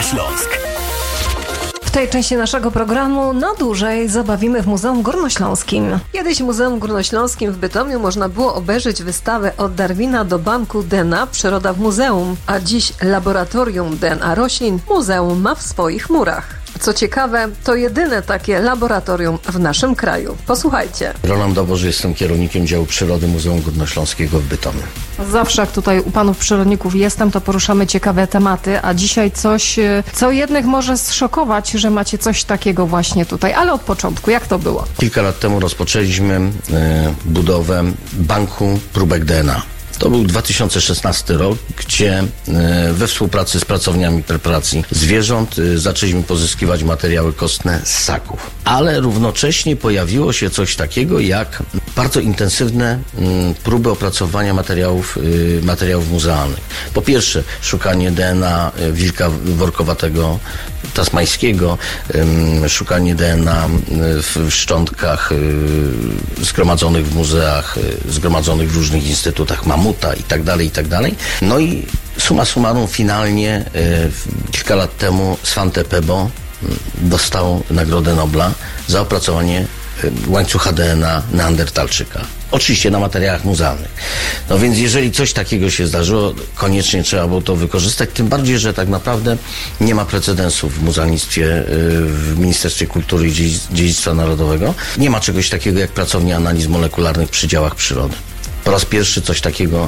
Śląsk. W tej części naszego programu na dłużej zabawimy w Muzeum Górnośląskim. Kiedyś w Muzeum Górnośląskim w Bytomiu można było obejrzeć wystawę Od Darwina do banku DNA Przyroda w Muzeum, a dziś laboratorium DNA roślin muzeum ma w swoich murach. Co ciekawe, to jedyne takie laboratorium w naszym kraju. Posłuchajcie. Roland Doboży, jestem kierownikiem działu przyrody Muzeum Górnośląskiego w Bytomiu. Zawsze jak tutaj u panów przyrodników jestem, to poruszamy ciekawe tematy, a dzisiaj coś, co jednych może zszokować, że macie coś takiego właśnie tutaj. Ale od początku, jak to było? Kilka lat temu rozpoczęliśmy budowę banku próbek DNA. To był 2016 rok, gdzie we współpracy z pracowniami preparacji zwierząt zaczęliśmy pozyskiwać materiały kostne z ssaków. Ale równocześnie pojawiło się coś takiego jak bardzo intensywne próby opracowania materiałów muzealnych. Po pierwsze, szukanie DNA wilka workowatego tasmańskiego, szukanie DNA w szczątkach zgromadzonych w muzeach, zgromadzonych w różnych instytutach mamuta i tak dalej. No i summa summarum finalnie kilka lat temu Svante Pääbo dostał Nagrodę Nobla za opracowanie łańcucha DNA Neandertalczyka. Oczywiście na materiałach muzealnych. No więc jeżeli coś takiego się zdarzyło, koniecznie trzeba było to wykorzystać, tym bardziej, że tak naprawdę nie ma precedensów w muzealnictwie w Ministerstwie Kultury i Dziedzictwa Narodowego. Nie ma czegoś takiego jak pracownia analiz molekularnych przy działach przyrody. Po raz pierwszy coś takiego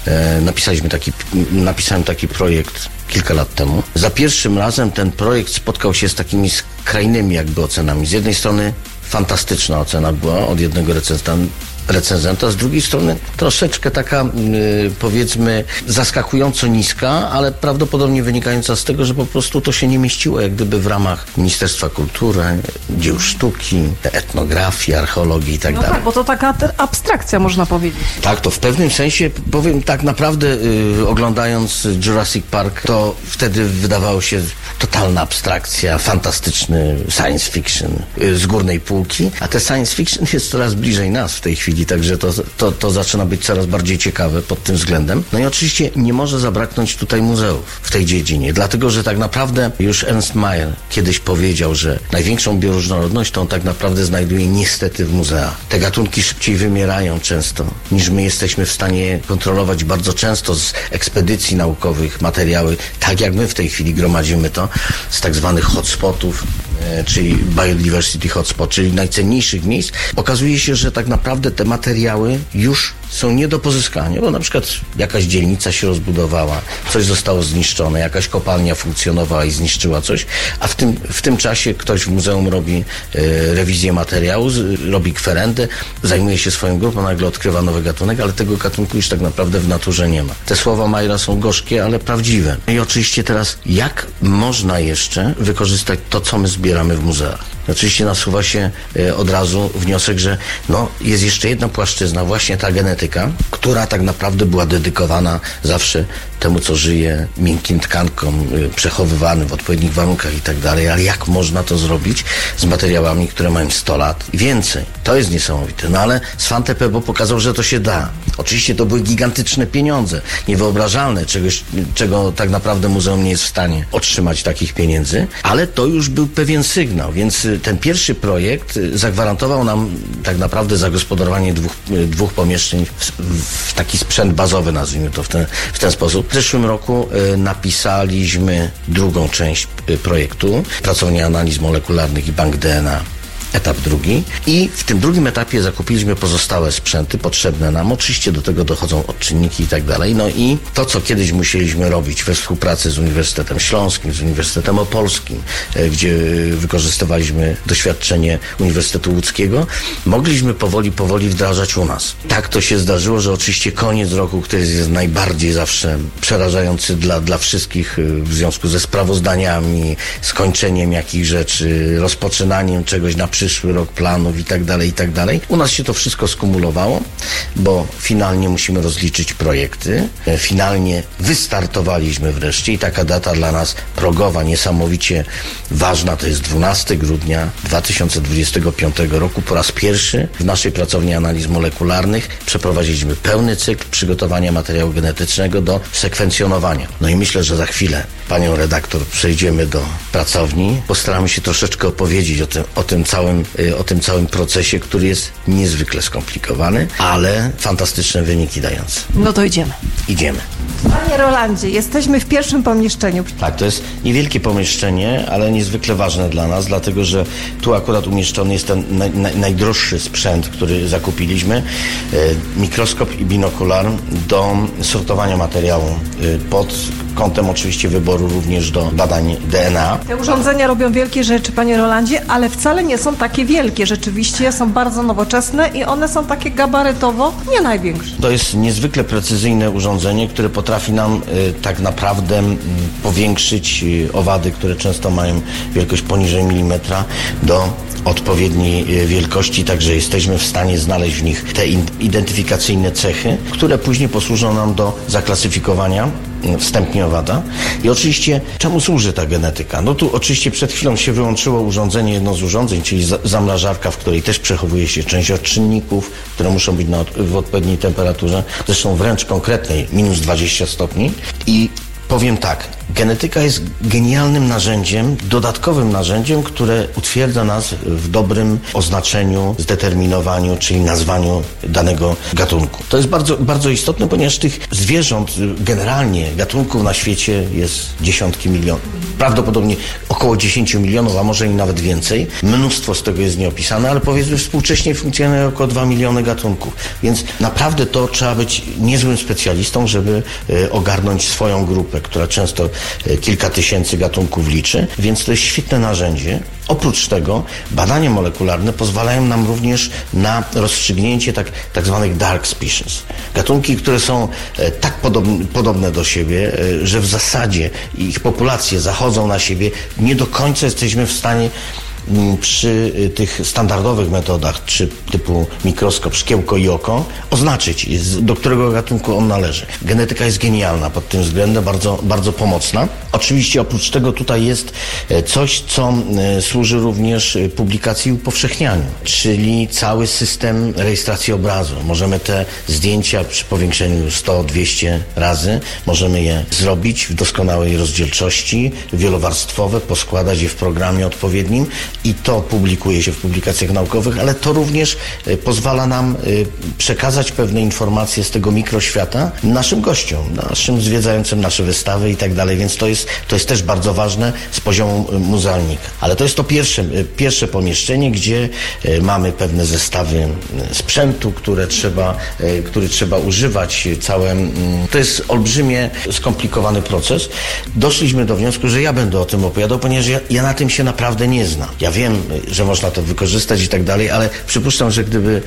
napisałem taki projekt kilka lat temu. Za pierwszym razem ten projekt spotkał się z takimi skrajnymi jakby ocenami. Z jednej strony fantastyczna ocena była od jednego recenzenta, z drugiej strony troszeczkę taka powiedzmy zaskakująco niska, ale prawdopodobnie wynikająca z tego, że po prostu to się nie mieściło jak gdyby w ramach Ministerstwa Kultury, dzieł sztuki, etnografii, archeologii i tak dalej. Tak, bo to taka abstrakcja można powiedzieć. Tak, to w pewnym sensie powiem tak naprawdę oglądając Jurassic Park, to wtedy wydawało się totalna abstrakcja, fantastyczny science fiction z górnej półki, a te science fiction jest coraz bliżej nas w tej chwili, także to zaczyna być coraz bardziej ciekawe pod tym względem. No i oczywiście nie może zabraknąć tutaj muzeów w tej dziedzinie, dlatego że tak naprawdę już Ernst Mayr kiedyś powiedział, że największą bioróżnorodność to on tak naprawdę znajduje niestety w muzeach. Te gatunki szybciej wymierają często, niż my jesteśmy w stanie kontrolować bardzo często z ekspedycji naukowych materiały, tak jak my w tej chwili gromadzimy to z tak zwanych hotspotów, czyli Biodiversity Hotspot, czyli najcenniejszych miejsc. Okazuje się, że tak naprawdę te materiały już są nie do pozyskania, bo na przykład jakaś dzielnica się rozbudowała, coś zostało zniszczone, jakaś kopalnia funkcjonowała i zniszczyła coś, a w tym czasie ktoś w muzeum robi rewizję materiału, robi kwerendę, zajmuje się swoją grupą, nagle odkrywa nowy gatunek, ale tego gatunku już tak naprawdę w naturze nie ma. Te słowa Mayra są gorzkie, ale prawdziwe. I oczywiście teraz, jak można jeszcze wykorzystać to, co my zbieramy w muzeach? Oczywiście nasuwa się od razu wniosek, że jest jeszcze jedna płaszczyzna, właśnie ta genetyka, która tak naprawdę była dedykowana zawsze temu, co żyje, miękkim tkankom, przechowywanym w odpowiednich warunkach i tak dalej, ale jak można to zrobić z materiałami, które mają 100 lat i więcej? To jest niesamowite. No ale Svante Pääbo pokazał, że to się da. Oczywiście to były gigantyczne pieniądze, niewyobrażalne, czego tak naprawdę muzeum nie jest w stanie otrzymać takich pieniędzy, ale to już był pewien sygnał, więc ten pierwszy projekt zagwarantował nam tak naprawdę zagospodarowanie dwóch pomieszczeń w taki sprzęt bazowy, nazwijmy to w ten sposób. W zeszłym roku napisaliśmy drugą część projektu, pracownia analiz molekularnych i bank DNA. Etap drugi. I w tym drugim etapie zakupiliśmy pozostałe sprzęty potrzebne nam. Oczywiście do tego dochodzą odczynniki i tak dalej. No i to, co kiedyś musieliśmy robić we współpracy z Uniwersytetem Śląskim, z Uniwersytetem Opolskim, gdzie wykorzystywaliśmy doświadczenie Uniwersytetu Łódzkiego, mogliśmy powoli wdrażać u nas. Tak to się zdarzyło, że oczywiście koniec roku, który jest najbardziej zawsze przerażający dla wszystkich w związku ze sprawozdaniami, skończeniem jakichś rzeczy, rozpoczynaniem czegoś na przyszłość, przyszły rok planów i tak dalej, i tak dalej. U nas się to wszystko skumulowało, bo finalnie musimy rozliczyć projekty. Finalnie wystartowaliśmy wreszcie i taka data dla nas progowa, niesamowicie ważna, to jest 12 grudnia 2025 roku. Po raz pierwszy w naszej pracowni analiz molekularnych przeprowadziliśmy pełny cykl przygotowania materiału genetycznego do sekwencjonowania. No i myślę, że za chwilę panią redaktor przejdziemy do pracowni. Postaramy się troszeczkę opowiedzieć o tym całym procesie, który jest niezwykle skomplikowany, ale fantastyczne wyniki dający. No to idziemy. Idziemy. Panie Rolandzie, jesteśmy w pierwszym pomieszczeniu. Tak, to jest niewielkie pomieszczenie, ale niezwykle ważne dla nas, dlatego że tu akurat umieszczony jest ten najdroższy sprzęt, który zakupiliśmy. Mikroskop i binokular do sortowania materiału pod kątem oczywiście wyboru również do badań DNA. Te urządzenia robią wielkie rzeczy, panie Rolandzie, ale wcale nie są takie wielkie. Rzeczywiście są bardzo nowoczesne i one są takie gabarytowo nie największe. To jest niezwykle precyzyjne urządzenie, które potrafi nam tak naprawdę powiększyć owady, które często mają wielkość poniżej milimetra, do odpowiedniej wielkości, także jesteśmy w stanie znaleźć w nich te identyfikacyjne cechy, które później posłużą nam do zaklasyfikowania wstępnie owada. I oczywiście czemu służy ta genetyka? No tu oczywiście przed chwilą się wyłączyło urządzenie, jedno z urządzeń, czyli zamrażarka, w której też przechowuje się część odczynników, które muszą być w odpowiedniej temperaturze, zresztą wręcz konkretnej, minus 20 stopni. I powiem tak, genetyka jest genialnym narzędziem, dodatkowym narzędziem, które utwierdza nas w dobrym oznaczeniu, zdeterminowaniu, czyli nazwaniu danego gatunku. To jest bardzo, bardzo istotne, ponieważ tych zwierząt, generalnie gatunków na świecie jest dziesiątki milionów. Prawdopodobnie około 10 milionów, a może i nawet więcej. Mnóstwo z tego jest nieopisane, ale powiedzmy współcześnie funkcjonuje około 2 miliony gatunków. Więc naprawdę to trzeba być niezłym specjalistą, żeby ogarnąć swoją grupę, która często kilka tysięcy gatunków liczy, więc to jest świetne narzędzie. Oprócz tego badania molekularne pozwalają nam również na rozstrzygnięcie tak zwanych dark species. Gatunki, które są tak podobne do siebie, że w zasadzie ich populacje zachodzą na siebie, nie do końca jesteśmy w stanie przy tych standardowych metodach, czy typu mikroskop, szkiełko i oko, oznaczyć, do którego gatunku on należy. Genetyka jest genialna pod tym względem, bardzo, bardzo pomocna. Oczywiście oprócz tego tutaj jest coś, co służy również publikacji i upowszechnianiu, czyli cały system rejestracji obrazu. Możemy te zdjęcia przy powiększeniu 100-200 razy, możemy je zrobić w doskonałej rozdzielczości, wielowarstwowe, poskładać je w programie odpowiednim i to publikuje się w publikacjach naukowych, ale to również pozwala nam przekazać pewne informacje z tego mikroświata naszym gościom, naszym zwiedzającym nasze wystawy i tak dalej, więc to jest też bardzo ważne z poziomu muzealnika. Ale to jest to pierwsze pomieszczenie, gdzie mamy pewne zestawy sprzętu, który trzeba używać. To jest olbrzymie, skomplikowany proces. Doszliśmy do wniosku, że ja będę o tym opowiadał, ponieważ ja na tym się naprawdę nie znam. Ja wiem, że można to wykorzystać i tak dalej, ale przypuszczam, że gdyby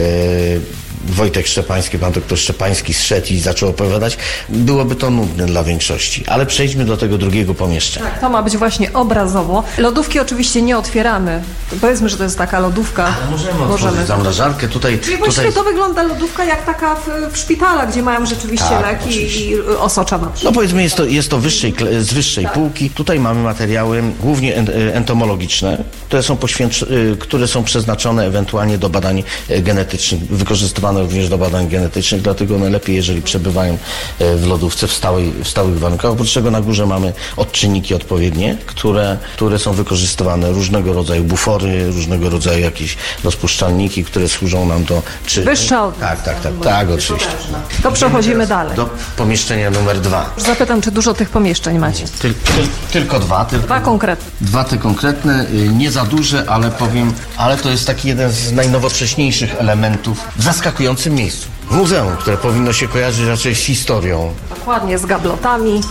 Wojtek Szczepański, pan doktor Szczepański zszedł i zaczął opowiadać, byłoby to nudne dla większości. Ale przejdźmy do tego drugiego pomieszczenia. Tak, to ma być właśnie obrazowo. Lodówki oczywiście nie otwieramy. Powiedzmy, że to jest taka lodówka. Ale możemy otworzyć zamrażarkę. Czyli właściwie to wygląda lodówka jak taka w szpitalach, gdzie mają rzeczywiście leki oczywiście. I osocza na przykład. No powiedzmy, jest to z wyższej półki. Tutaj mamy materiały głównie entomologiczne, które są przeznaczone ewentualnie do badań genetycznych, wykorzystywane również do badań genetycznych, dlatego najlepiej, jeżeli przebywają w lodówce w stałych warunkach. Oprócz tego na górze mamy odczynniki odpowiednie, które są wykorzystywane, różnego rodzaju bufory, różnego rodzaju jakieś rozpuszczalniki, które służą nam do... Wyższa od... Tak, oczywiście. To przechodzimy dalej. Do pomieszczenia numer 2. Zapytam, czy dużo tych pomieszczeń macie? Tylko dwa. Dwa konkretne. Dwa te konkretne, nie za duże, ale to jest taki jeden z najnowocześniejszych elementów w zaskakującym miejscu. W muzeum, które powinno się kojarzyć raczej z historią. Dokładnie, z gablotami.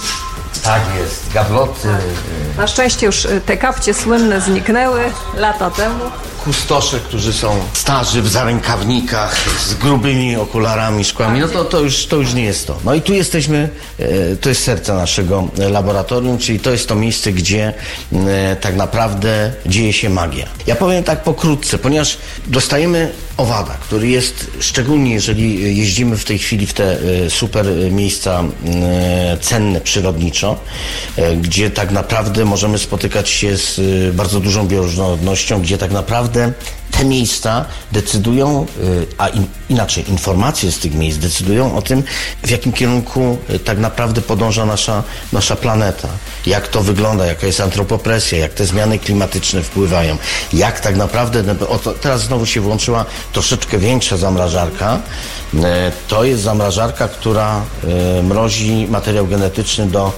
Tak jest, gabloty. Na szczęście już te kapcie słynne zniknęły lata temu. Kustosze, którzy są starzy w zarękawnikach, z grubymi okularami, szkłami, no to już nie jest to. No i tu jesteśmy, to jest serce naszego laboratorium, czyli to jest to miejsce, gdzie tak naprawdę dzieje się magia. Ja powiem tak pokrótce, ponieważ dostajemy owada, który jest, szczególnie jeżeli jeździmy w tej chwili w te super miejsca cenne przyrodniczo, gdzie tak naprawdę możemy spotykać się z bardzo dużą bioróżnorodnością, gdzie tak naprawdę te miejsca decydują, inaczej informacje z tych miejsc decydują o tym, w jakim kierunku tak naprawdę podąża nasza planeta. Jak to wygląda, jaka jest antropopresja, jak te zmiany klimatyczne wpływają, jak tak naprawdę, teraz znowu się włączyła troszeczkę większa zamrażarka. To jest zamrażarka, która mrozi materiał genetyczny do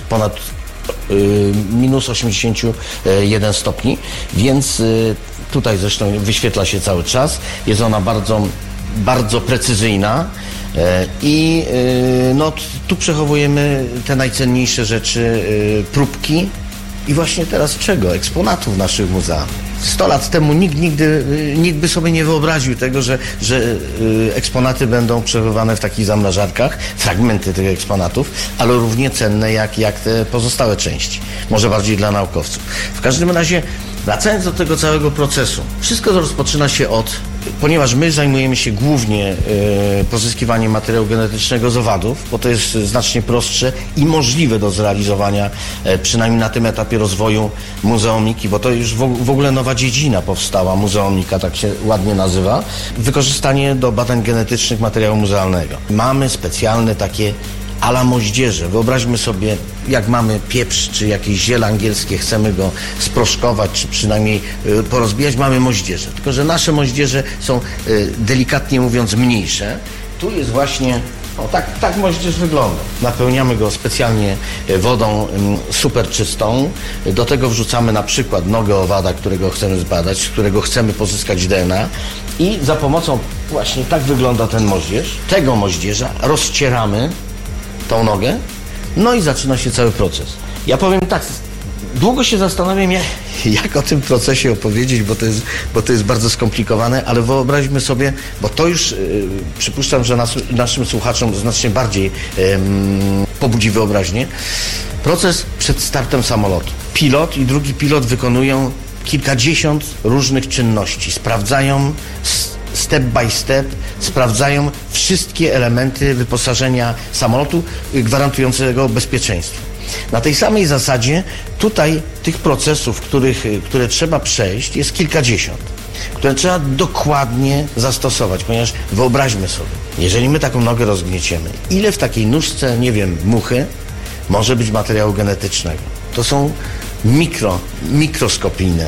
minus 81 stopni, więc tutaj zresztą wyświetla się cały czas. Jest ona bardzo, bardzo precyzyjna i no, tu przechowujemy te najcenniejsze rzeczy, próbki i właśnie teraz czego? Eksponatów naszych muzeów. 100 lat temu nikt by sobie nie wyobraził tego, że eksponaty będą przechowywane w takich zamrażarkach, fragmenty tych eksponatów, ale równie cenne jak te pozostałe części. Może bardziej dla naukowców. W każdym razie, wracając do tego całego procesu, wszystko rozpoczyna się ponieważ my zajmujemy się głównie pozyskiwaniem materiału genetycznego z owadów, bo to jest znacznie prostsze i możliwe do zrealizowania, przynajmniej na tym etapie rozwoju muzeumiki, bo to już w ogóle nowa dziedzina powstała, muzeumika, tak się ładnie nazywa, wykorzystanie do badań genetycznych materiału muzealnego. Mamy specjalne takie a la moździerze. Wyobraźmy sobie, jak mamy pieprz, czy jakieś ziele angielskie, chcemy go sproszkować, czy przynajmniej porozbijać, mamy moździerze. Tylko że nasze moździerze są, delikatnie mówiąc, mniejsze. Tu jest właśnie, tak moździerz wygląda. Napełniamy go specjalnie wodą super czystą. Do tego wrzucamy na przykład nogę owada, którego chcemy zbadać, z którego chcemy pozyskać DNA i za pomocą, właśnie tak wygląda ten moździerz, tego moździerza rozcieramy tą nogę, no i zaczyna się cały proces. Ja powiem tak, długo się zastanawiam, jak o tym procesie opowiedzieć, bo to jest bardzo skomplikowane, ale wyobraźmy sobie, bo to już przypuszczam, że naszym słuchaczom znacznie bardziej pobudzi wyobraźnię. Proces przed startem samolotu. Pilot i drugi pilot wykonują kilkadziesiąt różnych czynności. Sprawdzają step by step, sprawdzają wszystkie elementy wyposażenia samolotu gwarantującego bezpieczeństwo. Na tej samej zasadzie tutaj tych procesów, które trzeba przejść, jest kilkadziesiąt, które trzeba dokładnie zastosować, ponieważ wyobraźmy sobie, jeżeli my taką nogę rozgnieciemy, ile w takiej nóżce, nie wiem, muchy może być materiału genetycznego. To są mikroskopijne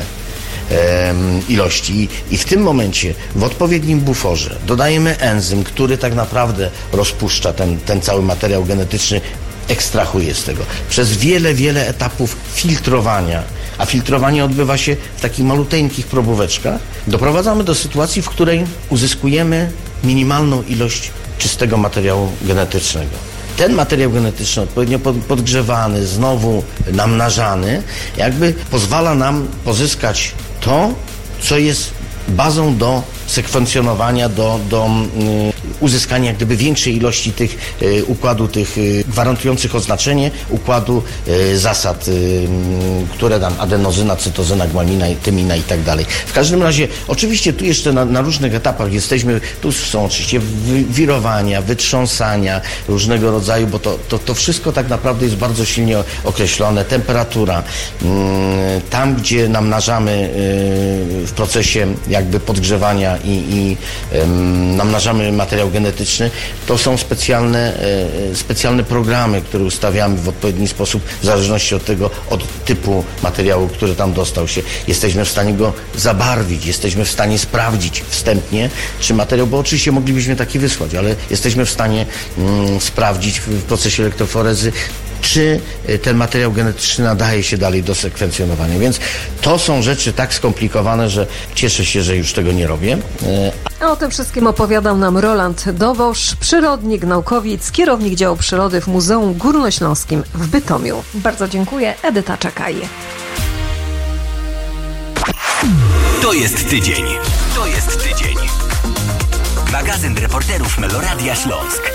ilości i w tym momencie w odpowiednim buforze dodajemy enzym, który tak naprawdę rozpuszcza ten cały materiał genetyczny, ekstrahuje z tego. Przez wiele etapów filtrowania, a filtrowanie odbywa się w takich maluteńkich probóweczkach, doprowadzamy do sytuacji, w której uzyskujemy minimalną ilość czystego materiału genetycznego. Ten materiał genetyczny odpowiednio podgrzewany, znowu namnażany, jakby pozwala nam pozyskać to, co jest bazą do sekwencjonowania, do uzyskania jak gdyby większej ilości tych układu, tych gwarantujących oznaczenie układu zasad, które tam adenozyna, cytozyna, guanina, tymina i tak dalej. W każdym razie, oczywiście tu jeszcze na różnych etapach jesteśmy, tu są oczywiście wirowania, wytrząsania różnego rodzaju, bo to wszystko tak naprawdę jest bardzo silnie określone. Temperatura, tam gdzie namnażamy w procesie jakby podgrzewania i namnażamy materiał genetyczny, to są specjalne programy, które ustawiamy w odpowiedni sposób w zależności od typu materiału, który tam dostał się. Jesteśmy w stanie go zabarwić, jesteśmy w stanie sprawdzić wstępnie, czy materiał, bo oczywiście moglibyśmy taki wysłać, ale jesteśmy w stanie sprawdzić w procesie elektroforezy, czy ten materiał genetyczny nadaje się dalej do sekwencjonowania. Więc to są rzeczy tak skomplikowane, że cieszę się, że już tego nie robię. A o tym wszystkim opowiadał nam Roland Dowosz, przyrodnik, naukowiec, kierownik działu przyrody w Muzeum Górnośląskim w Bytomiu. Bardzo dziękuję. Edyta Czekaj. To jest tydzień. To jest tydzień. Magazyn reporterów Meloradia Śląsk.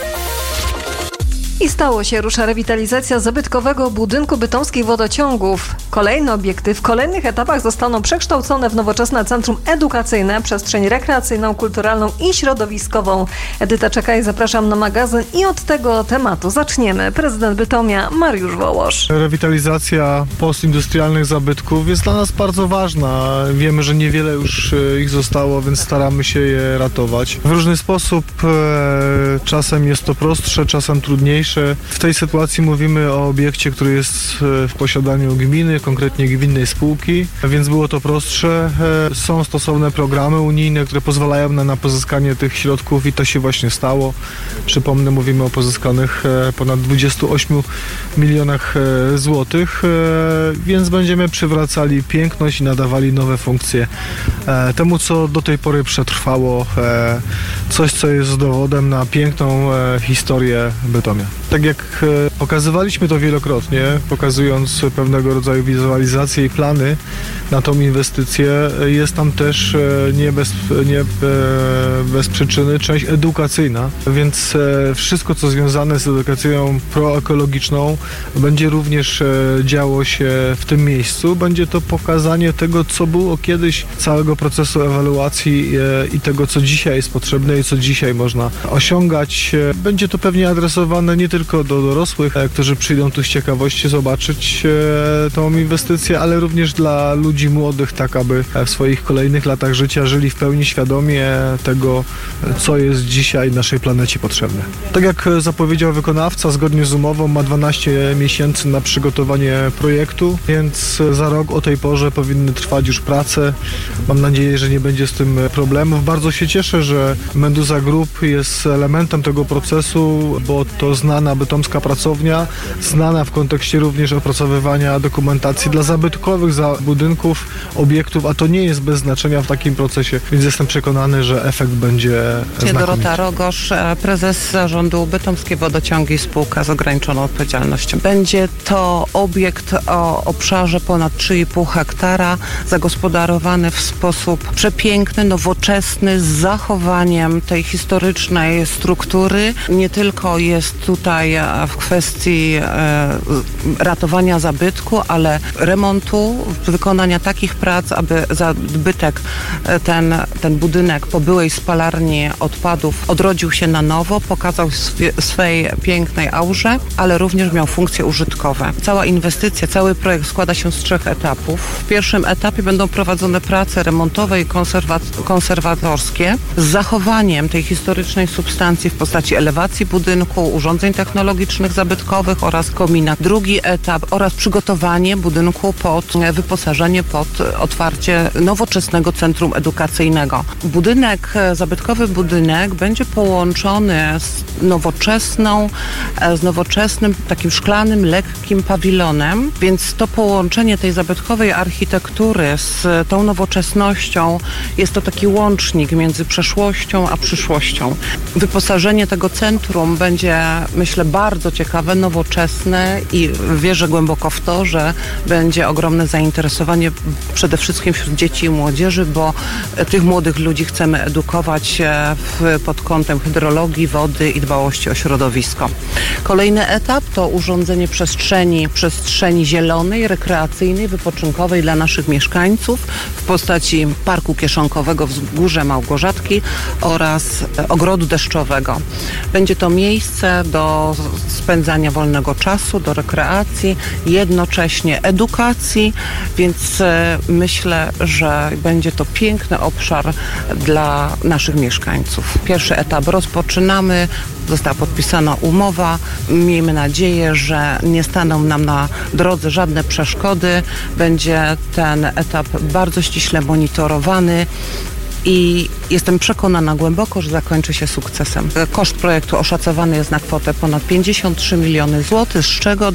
I stało się, rusza rewitalizacja zabytkowego budynku bytomskich wodociągów. Kolejne obiekty w kolejnych etapach zostaną przekształcone w nowoczesne centrum edukacyjne, przestrzeń rekreacyjną, kulturalną i środowiskową. Edyta Czekaj, zapraszam na magazyn i od tego tematu zaczniemy. Prezydent Bytomia Mariusz Wołosz. Rewitalizacja postindustrialnych zabytków jest dla nas bardzo ważna. Wiemy, że niewiele już ich zostało, więc staramy się je ratować. W różny sposób, czasem jest to prostsze, czasem trudniejsze. W tej sytuacji mówimy o obiekcie, który jest w posiadaniu gminy, konkretnie gminnej spółki, więc było to prostsze. Są stosowne programy unijne, które pozwalają na pozyskanie tych środków i to się właśnie stało. Przypomnę, mówimy o pozyskanych ponad 28 milionach złotych, więc będziemy przywracali piękność i nadawali nowe funkcje temu, co do tej pory przetrwało, coś, co jest dowodem na piękną historię Bytomia. Tak jak pokazywaliśmy to wielokrotnie, pokazując pewnego rodzaju wizualizacje i plany na tą inwestycję, jest tam też nie bez przyczyny część edukacyjna, więc wszystko, co związane z edukacją proekologiczną, będzie również działo się w tym miejscu. Będzie to pokazanie tego, co było kiedyś, całego procesu ewaluacji i tego, co dzisiaj jest potrzebne i co dzisiaj można osiągać. Będzie to pewnie adresowane nie tylko do dorosłych, którzy przyjdą tu z ciekawości zobaczyć tą inwestycję, ale również dla ludzi młodych, tak aby w swoich kolejnych latach życia żyli w pełni świadomie tego, co jest dzisiaj naszej planecie potrzebne. Tak jak zapowiedział wykonawca, zgodnie z umową ma 12 miesięcy na przygotowanie projektu, więc za rok o tej porze powinny trwać już prace. Mam nadzieję, że nie będzie z tym problemów. Bardzo się cieszę, że Meduza Group jest elementem tego procesu, bo to znana bytomska pracownia, znana w kontekście również opracowywania dokumentacji dla zabytkowych budynków, obiektów, a to nie jest bez znaczenia w takim procesie, więc jestem przekonany, że efekt będzie znakomity. Dorota Rogosz, prezes zarządu Bytomskie Wodociągi, spółka z ograniczoną odpowiedzialnością. Będzie to obiekt o obszarze ponad 3,5 hektara, zagospodarowany w sposób przepiękny, nowoczesny, z zachowaniem tej historycznej struktury. Nie tylko jest tutaj w kwestii ratowania zabytku, ale remontu, wykonania takich prac, aby zabytek, ten budynek po byłej spalarni odpadów odrodził się na nowo, pokazał swej pięknej aurze, ale również miał funkcje użytkowe. Cała inwestycja, cały projekt składa się z 3 etapów. W pierwszym etapie będą prowadzone prace remontowe i konserwatorskie z zachowaniem tej historycznej substancji w postaci elewacji budynku, urządzeń technologicznych zabytkowych oraz komina. Drugi etap oraz przygotowanie budynku pod wyposażenie, pod otwarcie nowoczesnego centrum edukacyjnego. Zabytkowy budynek będzie połączony z nowoczesnym, takim szklanym, lekkim pawilonem, więc to połączenie tej zabytkowej architektury z tą nowoczesnością jest to taki łącznik między przeszłością a przyszłością. Wyposażenie tego centrum będzie, myślę, bardzo ciekawe, nowoczesne i wierzę głęboko w to, że będzie ogromne zainteresowanie przede wszystkim wśród dzieci i młodzieży, bo tych młodych ludzi chcemy edukować pod kątem hydrologii, wody i dbałości o środowisko. Kolejny etap to urządzenie przestrzeni zielonej, rekreacyjnej, wypoczynkowej dla naszych mieszkańców w postaci parku kieszonkowego Wzgórze Małgorzatki oraz ogrodu deszczowego. Będzie to miejsce do spędzania wolnego czasu, do rekreacji, jednocześnie edukacji, więc myślę, że będzie to piękny obszar dla naszych mieszkańców. Pierwszy etap rozpoczynamy, została podpisana umowa. Miejmy nadzieję, że nie staną nam na drodze żadne przeszkody. Będzie ten etap bardzo ściśle monitorowany. i jestem przekonana głęboko, że zakończy się sukcesem. Koszt projektu oszacowany jest na kwotę ponad 53 miliony złotych, z czego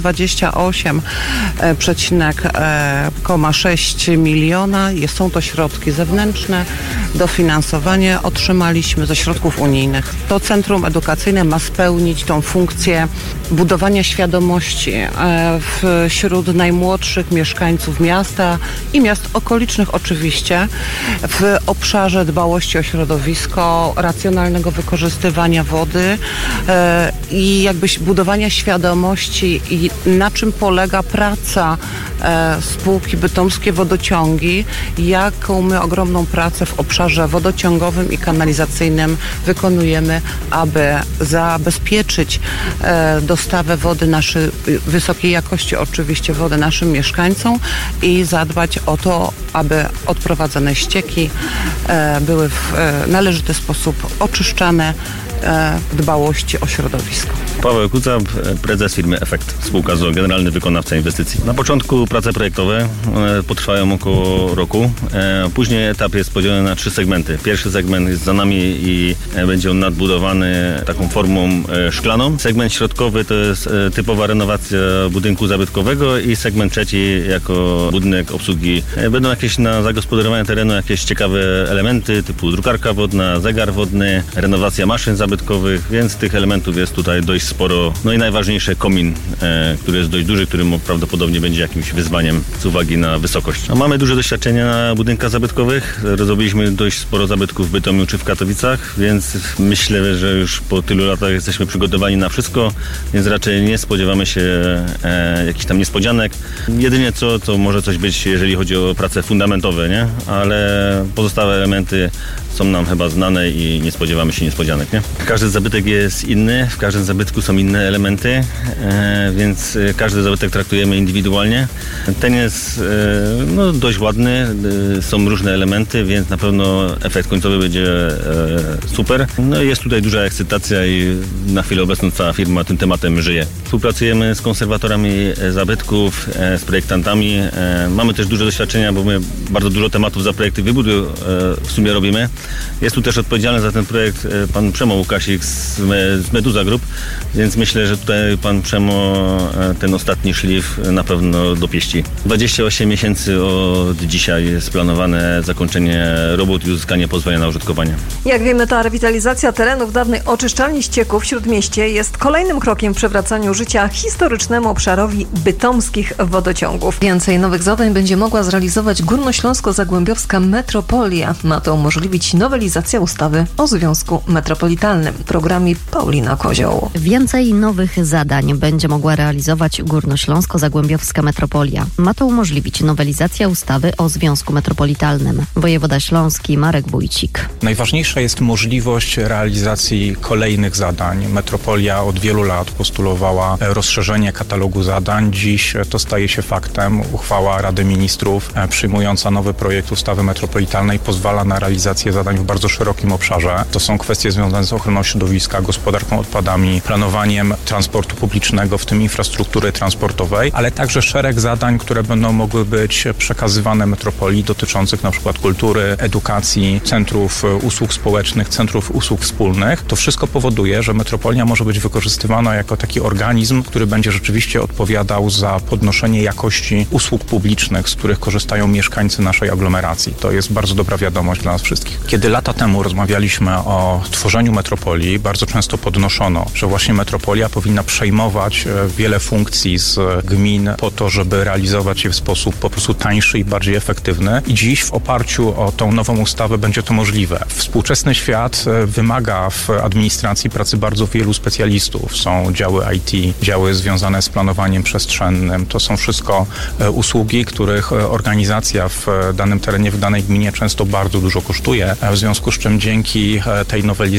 28,6 miliona są to środki zewnętrzne. Dofinansowanie otrzymaliśmy ze środków unijnych. To centrum edukacyjne ma spełnić tą funkcję budowania świadomości wśród najmłodszych mieszkańców miasta i miast okolicznych oczywiście w obszarze dbałości o środowisko, racjonalnego wykorzystywania wody i jakby budowania świadomości i na czym polega praca spółki Bytomskie Wodociągi, jaką my ogromną pracę w obszarze wodociągowym i kanalizacyjnym wykonujemy, aby zabezpieczyć dostawę wody wysokiej jakości oczywiście wody naszym mieszkańcom i zadbać o to, aby odprowadzane ścieki były w należyty sposób oczyszczane w dbałości o środowisko. Paweł Kuca, prezes firmy Efekt, spółka ZOO, generalny wykonawca inwestycji. Na początku prace projektowe potrwają około roku. Później etap jest podzielony na 3 segmenty. Pierwszy segment jest za nami i będzie on nadbudowany taką formą szklaną. Segment środkowy to jest typowa renowacja budynku zabytkowego i segment trzeci jako budynek obsługi. Będą jakieś na zagospodarowanie terenu jakieś ciekawe elementy typu drukarka wodna, zegar wodny, renowacja maszyn zabytkowych, więc tych elementów jest tutaj dość sporo. No i najważniejsze komin, który jest dość duży, który prawdopodobnie będzie jakimś wyzwaniem z uwagi na wysokość. No, mamy duże doświadczenia na budynkach zabytkowych. Zrobiliśmy dość sporo zabytków w Bytomiu czy w Katowicach, więc myślę, że już po tylu latach jesteśmy przygotowani na wszystko, więc raczej nie spodziewamy się jakichś tam niespodzianek. Jedynie co może coś być, jeżeli chodzi o prace fundamentowe, nie? Ale pozostałe elementy są nam chyba znane i nie spodziewamy się niespodzianek, nie? Każdy zabytek jest inny, w każdym zabytku są inne elementy, więc każdy zabytek traktujemy indywidualnie. Ten jest dość ładny, są różne elementy, więc na pewno efekt końcowy będzie super. No i jest tutaj duża ekscytacja i na chwilę obecną cała firma tym tematem żyje. Współpracujemy z konserwatorami zabytków, z projektantami. Mamy też duże doświadczenia, bo my bardzo dużo tematów za projekty wybudu w sumie robimy. Jest tu też odpowiedzialny za ten projekt pan Przemo Łukasik z Meduza Group, więc myślę, że tutaj pan Przemo ten ostatni szlif na pewno dopieści. 28 miesięcy od dzisiaj jest planowane zakończenie robót i uzyskanie pozwolenia na użytkowanie. Jak wiemy, ta rewitalizacja terenów dawnej oczyszczalni ścieków w Śródmieście jest kolejnym krokiem w przywracaniu życia historycznemu obszarowi bytomskich wodociągów. Więcej nowych zadań będzie mogła zrealizować Górnośląsko-Zagłębiowska Metropolia. Ma to umożliwić nowelizacja ustawy o Związku Metropolitalnym. W programie Paulina Kozioł. Więcej nowych zadań będzie mogła realizować Górnośląsko-Zagłębiowska Metropolia. Ma to umożliwić nowelizacja ustawy o Związku Metropolitalnym. Wojewoda śląski Marek Wójcik. Najważniejsza jest możliwość realizacji kolejnych zadań. Metropolia od wielu lat postulowała rozszerzenie katalogu zadań. Dziś to staje się faktem. Uchwała Rady Ministrów przyjmująca nowy projekt ustawy metropolitalnej pozwala na realizację zadań w bardzo szerokim obszarze. To są kwestie związane z ochroną środowiska, gospodarką odpadami, planowaniem transportu publicznego, w tym infrastruktury transportowej, ale także szereg zadań, które będą mogły być przekazywane metropolii dotyczących na przykład kultury, edukacji, centrów usług społecznych, centrów usług wspólnych. To wszystko powoduje, że metropolia może być wykorzystywana jako taki organizm, który będzie rzeczywiście odpowiadał za podnoszenie jakości usług publicznych, z których korzystają mieszkańcy naszej aglomeracji. To jest bardzo dobra wiadomość dla nas wszystkich. Kiedy lata temu rozmawialiśmy o tworzeniu metropolii, bardzo często podnoszono, że właśnie metropolia powinna przejmować wiele funkcji z gmin po to, żeby realizować je w sposób po prostu tańszy i bardziej efektywny. I dziś w oparciu o tą nową ustawę będzie to możliwe. Współczesny świat wymaga w administracji pracy bardzo wielu specjalistów. Są działy IT, działy związane z planowaniem przestrzennym. To są wszystko usługi, których organizacja w danym terenie, w danej gminie często bardzo dużo kosztuje. W związku z czym dzięki tej nowelizacji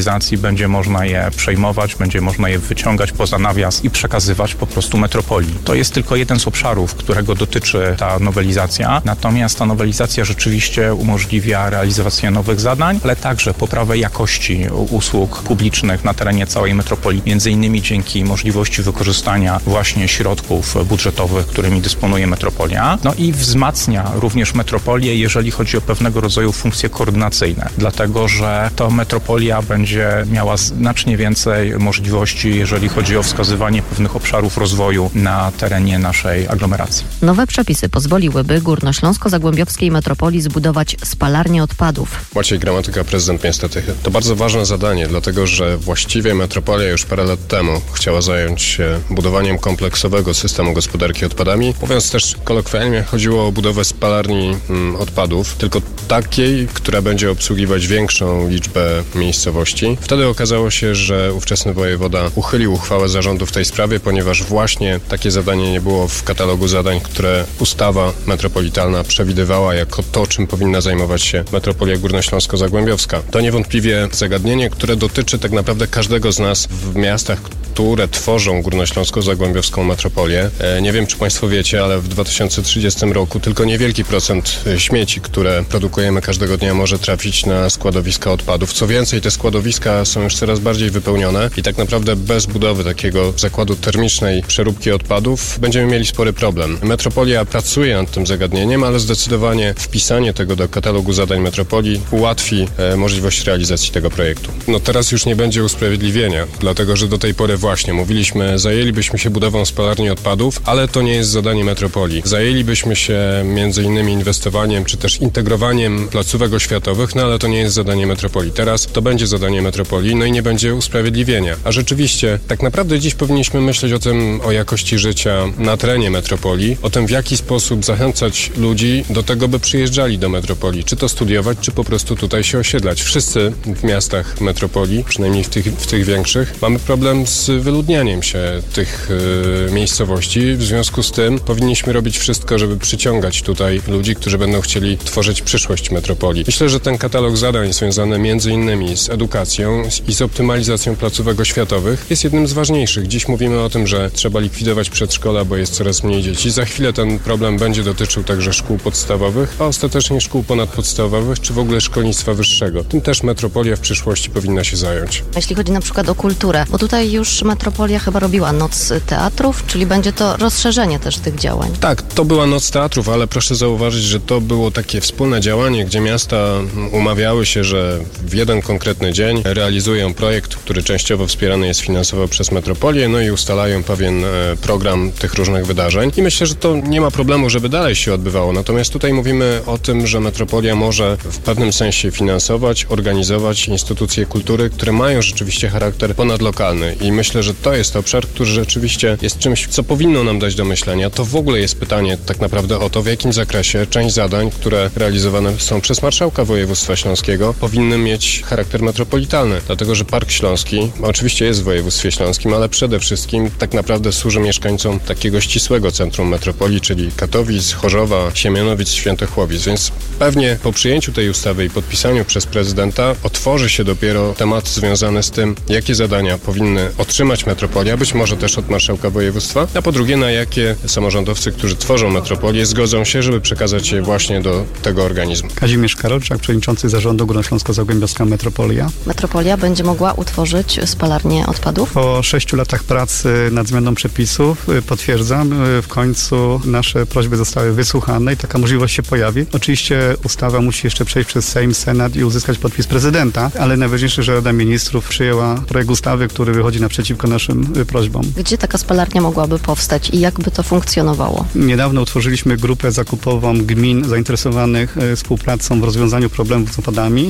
będzie można je przejmować, będzie można je wyciągać poza nawias i przekazywać po prostu metropolii. To jest tylko jeden z obszarów, którego dotyczy ta nowelizacja, natomiast ta nowelizacja rzeczywiście umożliwia realizację nowych zadań, ale także poprawę jakości usług publicznych na terenie całej metropolii, między innymi dzięki możliwości wykorzystania właśnie środków budżetowych, którymi dysponuje metropolia. No i wzmacnia również metropolię, jeżeli chodzi o pewnego rodzaju funkcje koordynacyjne, dlatego że to metropolia będzie miała znacznie więcej możliwości, jeżeli chodzi o wskazywanie pewnych obszarów rozwoju na terenie naszej aglomeracji. Nowe przepisy pozwoliłyby górnośląsko-zagłębiowskiej metropolii zbudować spalarnię odpadów. Maciej Gramatyka, prezydent miasta Tychy. To bardzo ważne zadanie, dlatego że właściwie metropolia już parę lat temu chciała zająć się budowaniem kompleksowego systemu gospodarki odpadami. Mówiąc też kolokwialnie, chodziło o budowę spalarni odpadów, tylko takiej, która będzie obsługiwać większą liczbę miejscowości. Wtedy okazało się, że ówczesny wojewoda uchylił uchwałę zarządu w tej sprawie, ponieważ właśnie takie zadanie nie było w katalogu zadań, które ustawa metropolitalna przewidywała jako to, czym powinna zajmować się metropolia górnośląsko-zagłębiowska. To niewątpliwie zagadnienie, które dotyczy tak naprawdę każdego z nas w miastach, które tworzą górnośląsko-zagłębiowską metropolię. Nie wiem, czy Państwo wiecie, ale w 2030 roku tylko niewielki procent śmieci, które produkujemy każdego dnia, może trafić na składowiska odpadów. Co więcej, te składowiska są już coraz bardziej wypełnione i tak naprawdę bez budowy takiego zakładu termicznej przeróbki odpadów będziemy mieli spory problem. Metropolia pracuje nad tym zagadnieniem, ale zdecydowanie wpisanie tego do katalogu zadań metropolii ułatwi możliwość realizacji tego projektu. No teraz już nie będzie usprawiedliwienia, dlatego że do tej pory właśnie mówiliśmy, zajęlibyśmy się budową spalarni odpadów, ale to nie jest zadanie metropolii. Zajęlibyśmy się między innymi inwestowaniem czy też integrowaniem placówek oświatowych, no ale to nie jest zadanie metropolii. Teraz to będzie zadanie metropolii, no i nie będzie usprawiedliwienia. A rzeczywiście, tak naprawdę dziś powinniśmy myśleć o tym, o jakości życia na terenie metropolii, o tym, w jaki sposób zachęcać ludzi do tego, by przyjeżdżali do metropolii, czy to studiować, czy po prostu tutaj się osiedlać. Wszyscy w miastach metropolii, przynajmniej w tych większych, mamy problem z wyludnianiem się tych miejscowości. W związku z tym powinniśmy robić wszystko, żeby przyciągać tutaj ludzi, którzy będą chcieli tworzyć przyszłość metropolii. Myślę, że ten katalog zadań związany między innymi z edukacją i z optymalizacją placówek oświatowych jest jednym z ważniejszych. Dziś mówimy o tym, że trzeba likwidować przedszkola, bo jest coraz mniej dzieci. Za chwilę ten problem będzie dotyczył także szkół podstawowych, a ostatecznie szkół ponadpodstawowych, czy w ogóle szkolnictwa wyższego. Tym też metropolia w przyszłości powinna się zająć. Jeśli chodzi na przykład o kulturę, bo tutaj już metropolia chyba robiła Noc Teatrów, czyli będzie to rozszerzenie też tych działań. Tak, to była Noc Teatrów, ale proszę zauważyć, że to było takie wspólne działanie, gdzie miasta umawiały się, że w jeden konkretny dzień realizują projekt, który częściowo wspierany jest finansowo przez metropolię, no i ustalają pewien program tych różnych wydarzeń. I myślę, że to nie ma problemu, żeby dalej się odbywało. Natomiast tutaj mówimy o tym, że metropolia może w pewnym sensie finansować, organizować instytucje kultury, które mają rzeczywiście charakter ponadlokalny. I myślę, że to jest obszar, który rzeczywiście jest czymś, co powinno nam dać do myślenia. To w ogóle jest pytanie tak naprawdę o to, w jakim zakresie część zadań, które realizowane są przez marszałka województwa śląskiego, powinny mieć charakter metropolitalny. Dlatego, że Park Śląski oczywiście jest w województwie śląskim, ale przede wszystkim tak naprawdę służy mieszkańcom takiego ścisłego centrum metropolii, czyli Katowic, Chorzowa, Siemianowic, Świętochłowic. Więc pewnie po przyjęciu tej ustawy i podpisaniu przez prezydenta otworzy się dopiero temat związany z tym, jakie zadania powinny otrzymać metropolia, być może też od marszałka województwa, a po drugie, na jakie samorządowcy, którzy tworzą metropolię, zgodzą się, żeby przekazać je właśnie do tego organizmu. Kazimierz Karolczak, przewodniczący zarządu Górnośląsko-Zagłębiowska Metropolia. Metropolia będzie mogła utworzyć spalarnię odpadów? Po 6 latach pracy nad zmianą przepisów potwierdzam, w końcu nasze prośby zostały wysłuchane i taka możliwość się pojawi. Oczywiście ustawa musi jeszcze przejść przez Sejm, Senat i uzyskać podpis prezydenta, ale najważniejsze, że Rada Ministrów przyjęła projekt ustawy, który wychodzi naprzeciwko naszym prośbom. Gdzie taka spalarnia mogłaby powstać i jak by to funkcjonowało? Niedawno utworzyliśmy grupę zakupową gmin zainteresowanych współpracą w rozwiązaniu problemów z odpadami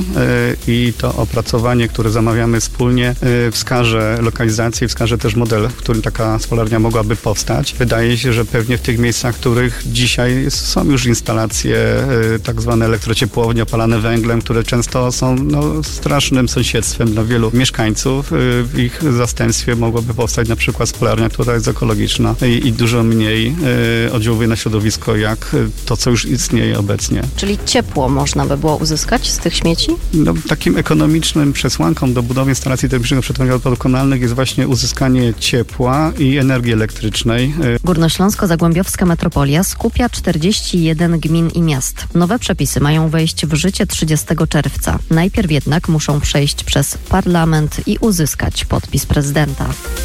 i to opracowanie, które zamawiamy wspólnie, wskaże lokalizację, wskaże też model, w którym taka spalarnia mogłaby powstać. Wydaje się, że pewnie w tych miejscach, w których dzisiaj są już instalacje tak zwane elektrociepłownie opalane węglem, które często są strasznym sąsiedztwem dla wielu mieszkańców. W ich zastępstwie mogłaby powstać na przykład spalarnia, która jest ekologiczna i dużo mniej oddziałuje na środowisko, jak to, co już istnieje obecnie. Czyli ciepło można by było uzyskać z tych śmieci? Takim ekonomicznym przesłanką motywacją do budowy instalacji termicznego przetwarzania odpadów komunalnych jest właśnie uzyskanie ciepła i energii elektrycznej. Górnośląsko-Zagłębiowska metropolia skupia 41 gmin i miast. Nowe przepisy mają wejść w życie 30 czerwca. Najpierw jednak muszą przejść przez parlament i uzyskać podpis prezydenta.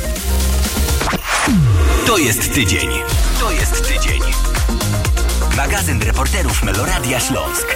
To jest tydzień. To jest tydzień. Magazyn reporterów Meloradia Śląsk.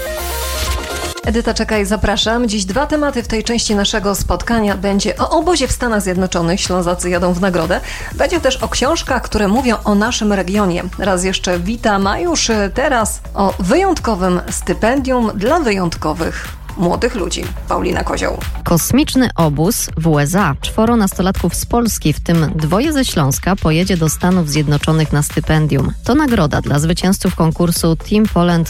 Edyta Czekaj, zapraszam. Dziś 2 tematy w tej części naszego spotkania. Będzie o obozie w Stanach Zjednoczonych. Ślązacy jadą w nagrodę. Będzie też o książkach, które mówią o naszym regionie. Raz jeszcze witam, a już teraz o wyjątkowym stypendium dla wyjątkowych młodych ludzi. Paulina Kozioł. Kosmiczny obóz w USA. 4 nastolatków z Polski, w tym 2 ze Śląska, pojedzie do Stanów Zjednoczonych na stypendium. To nagroda dla zwycięzców konkursu Team Poland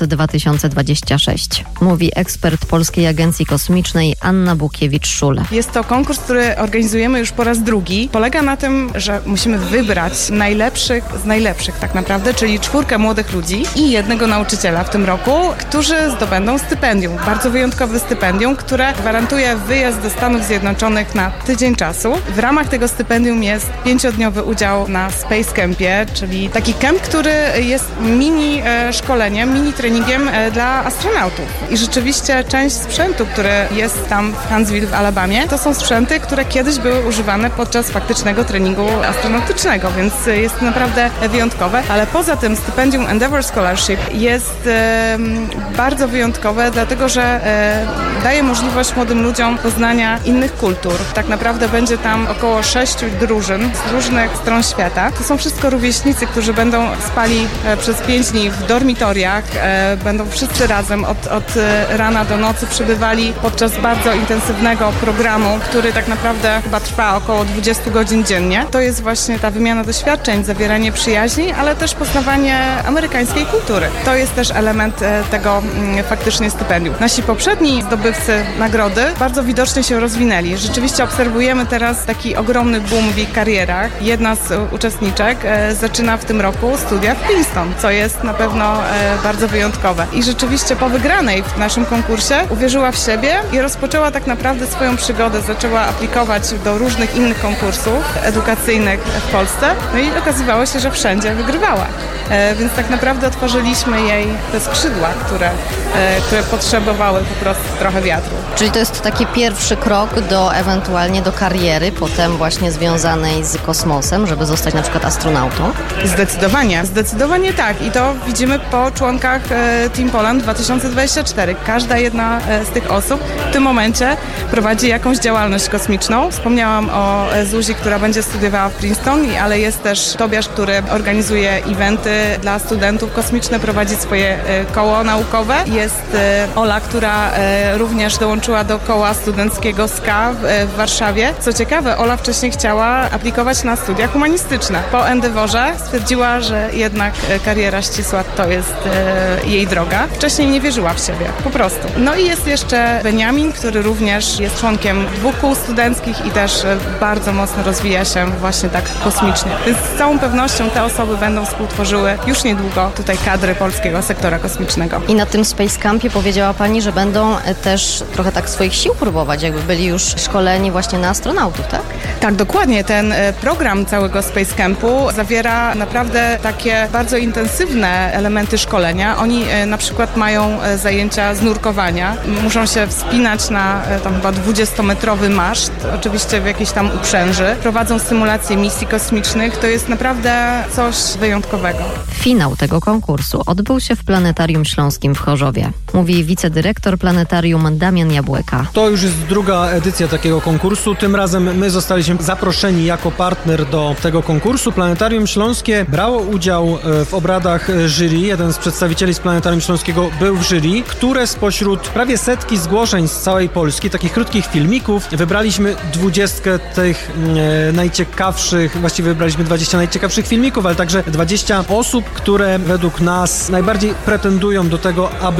2026. Mówi ekspert Polskiej Agencji Kosmicznej Anna Bukiewicz-Szul. Jest to konkurs, który organizujemy już po raz drugi. Polega na tym, że musimy wybrać najlepszych z najlepszych tak naprawdę, czyli 4 młodych ludzi i 1 nauczyciela w tym roku, którzy zdobędą stypendium. Bardzo wyjątkowe stypendium, które gwarantuje wyjazd do Stanów Zjednoczonych na tydzień czasu. W ramach tego stypendium jest 5-dniowy udział na Space Campie, czyli taki kemp, który jest mini szkoleniem, mini treningiem dla astronautów. I rzeczywiście część sprzętu, który jest tam w Huntsville w Alabamie, to są sprzęty, które kiedyś były używane podczas faktycznego treningu astronautycznego, więc jest naprawdę wyjątkowe. Ale poza tym stypendium Endeavor Scholarship jest bardzo wyjątkowe, dlatego że daje możliwość młodym ludziom poznania innych kultur. Tak naprawdę będzie tam około 6 drużyn z różnych stron świata. To są wszystko rówieśnicy, którzy będą spali przez 5 dni w dormitoriach. Będą wszyscy razem od rana do nocy przebywali podczas bardzo intensywnego programu, który tak naprawdę chyba trwa około 20 godzin dziennie. To jest właśnie ta wymiana doświadczeń, zawieranie przyjaźni, ale też poznawanie amerykańskiej kultury. To jest też element tego faktycznie stypendium. Nasi poprzedni zdobywcy nagrody bardzo widocznie się rozwinęli. Rzeczywiście obserwujemy teraz taki ogromny boom w ich karierach. Jedna z uczestniczek zaczyna w tym roku studia w Princeton, co jest na pewno bardzo wyjątkowe. I rzeczywiście po wygranej w naszym konkursie uwierzyła w siebie i rozpoczęła tak naprawdę swoją przygodę. Zaczęła aplikować do różnych innych konkursów edukacyjnych w Polsce. No i okazywało się, że wszędzie wygrywała. Więc tak naprawdę otworzyliśmy jej te skrzydła, które potrzebowały po prostu trochę wiatru. Czyli to jest taki pierwszy krok ewentualnie do kariery, potem właśnie związanej z kosmosem, żeby zostać na przykład astronautą? Zdecydowanie tak. I to widzimy po członkach Team Poland 2024. Każda jedna z tych osób w tym momencie prowadzi jakąś działalność kosmiczną. Wspomniałam o Zuzi, która będzie studiowała w Princeton, ale jest też Tobiasz, który organizuje eventy dla studentów kosmiczne, prowadzi swoje koło naukowe. Jest Ola, która również dołączyła do koła studenckiego SKA w Warszawie. Co ciekawe, Ola wcześniej chciała aplikować na studia humanistyczne. Po Endeavorze stwierdziła, że jednak kariera ścisła to jest jej droga. Wcześniej nie wierzyła w siebie, po prostu. No i jest jeszcze Beniamin, który również jest członkiem 2 kół studenckich i też bardzo mocno rozwija się właśnie tak kosmicznie. Więc z całą pewnością te osoby będą współtworzyły już niedługo tutaj kadry polskiego sektora kosmicznego. I na tym Space Campie powiedziała Pani, że będą też trochę tak swoich sił próbować, jakby byli już szkoleni właśnie na astronautów, tak? Tak, dokładnie. Ten program całego Space Campu zawiera naprawdę takie bardzo intensywne elementy szkolenia. Oni na przykład mają zajęcia z nurkowania. Muszą się wspinać na tam chyba 20-metrowy maszt, oczywiście w jakiejś tam uprzęży. Prowadzą symulacje misji kosmicznych. To jest naprawdę coś wyjątkowego. Finał tego konkursu odbył się w Planetarium Śląskim w Chorzowie. Mówi wicedyrektor planetarium Damian Jabłeka. To już jest 2. edycja takiego konkursu. Tym razem my zostaliśmy zaproszeni jako partner do tego konkursu. Planetarium Śląskie brało udział w obradach jury. Jeden z przedstawicieli z Planetarium Śląskiego był w jury, które spośród prawie 100 zgłoszeń z całej Polski, takich krótkich filmików, wybraliśmy 20 tych najciekawszych, właściwie wybraliśmy 20 najciekawszych filmików, ale także 20 osób, które według nas najbardziej pretendują do tego, aby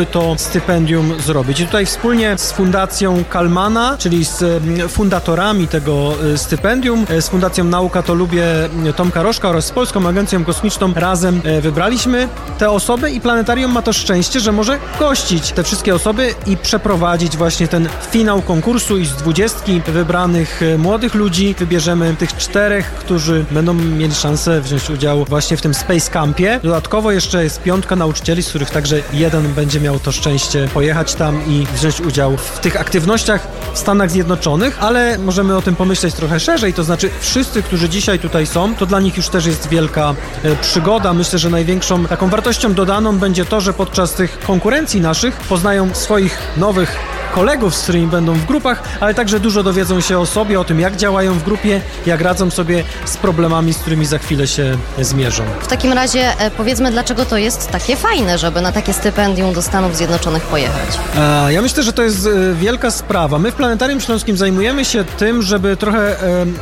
aby to stypendium zrobić. I tutaj wspólnie z Fundacją Kalmana, czyli z fundatorami tego stypendium, z Fundacją Nauka to Lubię Tomka Rożka oraz z Polską Agencją Kosmiczną razem wybraliśmy te osoby i planetarium ma to szczęście, że może gościć te wszystkie osoby i przeprowadzić właśnie ten finał konkursu i z 20 wybranych młodych ludzi wybierzemy tych 4, którzy będą mieli szansę wziąć udział właśnie w tym Space Campie. Dodatkowo jeszcze jest 5 nauczycieli, z których także jeden będzie miał to szczęście pojechać tam i wziąć udział w tych aktywnościach w Stanach Zjednoczonych, ale możemy o tym pomyśleć trochę szerzej, to znaczy wszyscy, którzy dzisiaj tutaj są, to dla nich już też jest wielka przygoda. Myślę, że największą taką wartością dodaną będzie to, że podczas tych konkurencji naszych poznają swoich nowych kolegów, z którymi będą w grupach, ale także dużo dowiedzą się o sobie, o tym, jak działają w grupie, jak radzą sobie z problemami, z którymi za chwilę się zmierzą. W takim razie powiedzmy, dlaczego to jest takie fajne, żeby na takie stypendium do Stanów Zjednoczonych pojechać? Ja myślę, że to jest wielka sprawa. My w Planetarium Śląskim zajmujemy się tym, żeby trochę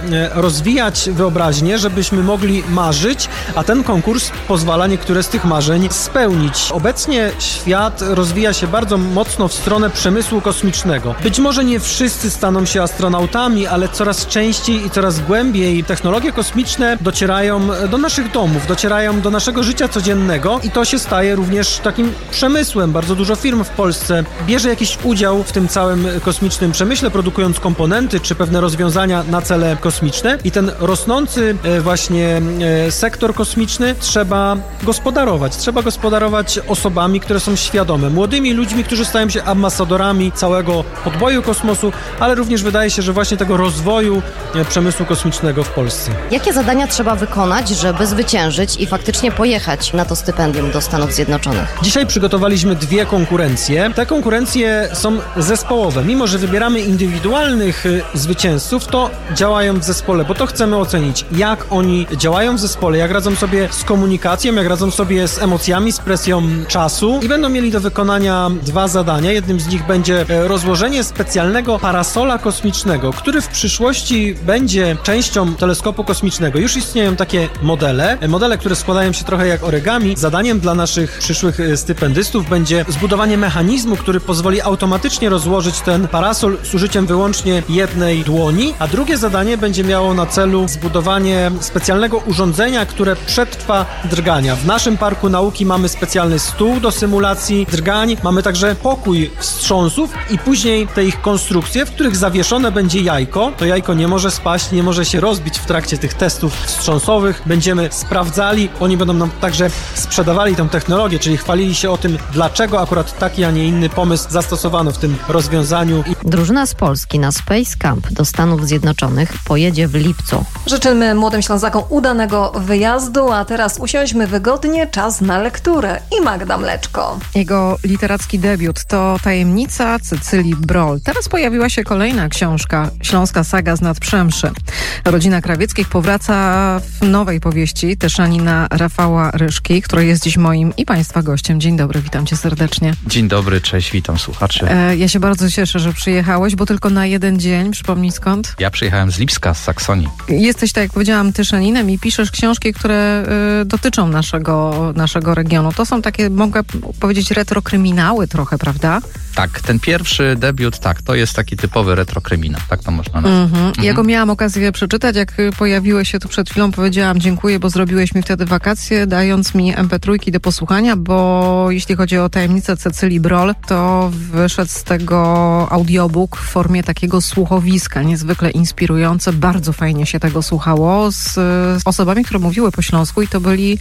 rozwijać wyobraźnię, żebyśmy mogli marzyć, a ten konkurs pozwala niektóre z tych marzeń spełnić. Obecnie świat rozwija się bardzo mocno w stronę przemysłu kosmicznego. Być może nie wszyscy staną się astronautami, ale coraz częściej i coraz głębiej technologie kosmiczne docierają do naszych domów, docierają do naszego życia codziennego i to się staje również takim przemysłem. Bardzo dużo firm w Polsce bierze jakiś udział w tym całym kosmicznym przemyśle, produkując komponenty czy pewne rozwiązania na cele kosmiczne i ten rosnący właśnie sektor kosmiczny trzeba gospodarować. Trzeba gospodarować osobami, które są świadome, młodymi ludźmi, którzy stają się ambasadorami całego podboju kosmosu, ale również wydaje się, że właśnie tego rozwoju przemysłu kosmicznego w Polsce. Jakie zadania trzeba wykonać, żeby zwyciężyć i faktycznie pojechać na to stypendium do Stanów Zjednoczonych? Dzisiaj przygotowaliśmy 2 konkurencje. Te konkurencje są zespołowe. Mimo że wybieramy indywidualnych zwycięzców, to działają w zespole, bo to chcemy ocenić, jak oni działają w zespole, jak radzą sobie z komunikacją, jak radzą sobie z emocjami, z presją czasu i będą mieli do wykonania 2 zadania. Jednym z nich będzie rozłożenie specjalnego parasola kosmicznego, który w przyszłości będzie częścią teleskopu kosmicznego. Już istnieją takie modele, które składają się trochę jak origami. Zadaniem dla naszych przyszłych stypendystów będzie zbudowanie mechanizmu, który pozwoli automatycznie rozłożyć ten parasol z użyciem wyłącznie jednej dłoni, a drugie zadanie będzie miało na celu zbudowanie specjalnego urządzenia, które przetrwa drgania. W naszym Parku Nauki mamy specjalny stół do symulacji drgań, mamy także pokój wstrząsów i później te ich konstrukcje, w których zawieszone będzie jajko. To jajko nie może spaść, nie może się rozbić w trakcie tych testów wstrząsowych. Będziemy sprawdzali, oni będą nam także sprzedawali tę technologię, czyli chwalili się o tym, dlaczego akurat taki, a nie inny pomysł zastosowano w tym rozwiązaniu. Drużyna z Polski na Space Camp do Stanów Zjednoczonych pojedzie w lipcu. Życzymy młodym Ślązakom udanego wyjazdu, a teraz usiądźmy wygodnie, czas na lekturę i Magda Mleczko. Jego literacki debiut to Tajemnica Cecylii Broll. Teraz pojawiła się kolejna książka, Śląska saga z Nadprzemszy. Rodzina Krawieckich powraca w nowej powieści Tyszanina Rafała Ryszki, który jest dziś moim i Państwa gościem. Dzień dobry, witam Cię serdecznie. Dzień dobry, cześć, witam słuchaczy. Ja się bardzo cieszę, że przyjechałeś, bo tylko na jeden dzień, przypomnij skąd? Ja przyjechałem z Lipska, z Saksonii. Jesteś, tak jak powiedziałam, Tyszaninem i piszesz książki, które dotyczą naszego regionu. To są takie, mogę powiedzieć, retrokryminały trochę, prawda? Tak, ten pierwszy debiut, tak, to jest taki typowy retrokryminał, tak to można nazwać. Ja go miałam okazję przeczytać, jak pojawiłeś się tu przed chwilą, powiedziałam dziękuję, bo zrobiłeś mi wtedy wakacje, dając mi MP3 do posłuchania, bo jeśli chodzi o Tajemnicę Cecylii Broll, to wyszedł z tego audiobook w formie takiego słuchowiska, niezwykle inspirujące, bardzo fajnie się tego słuchało, z osobami, które mówiły po śląsku i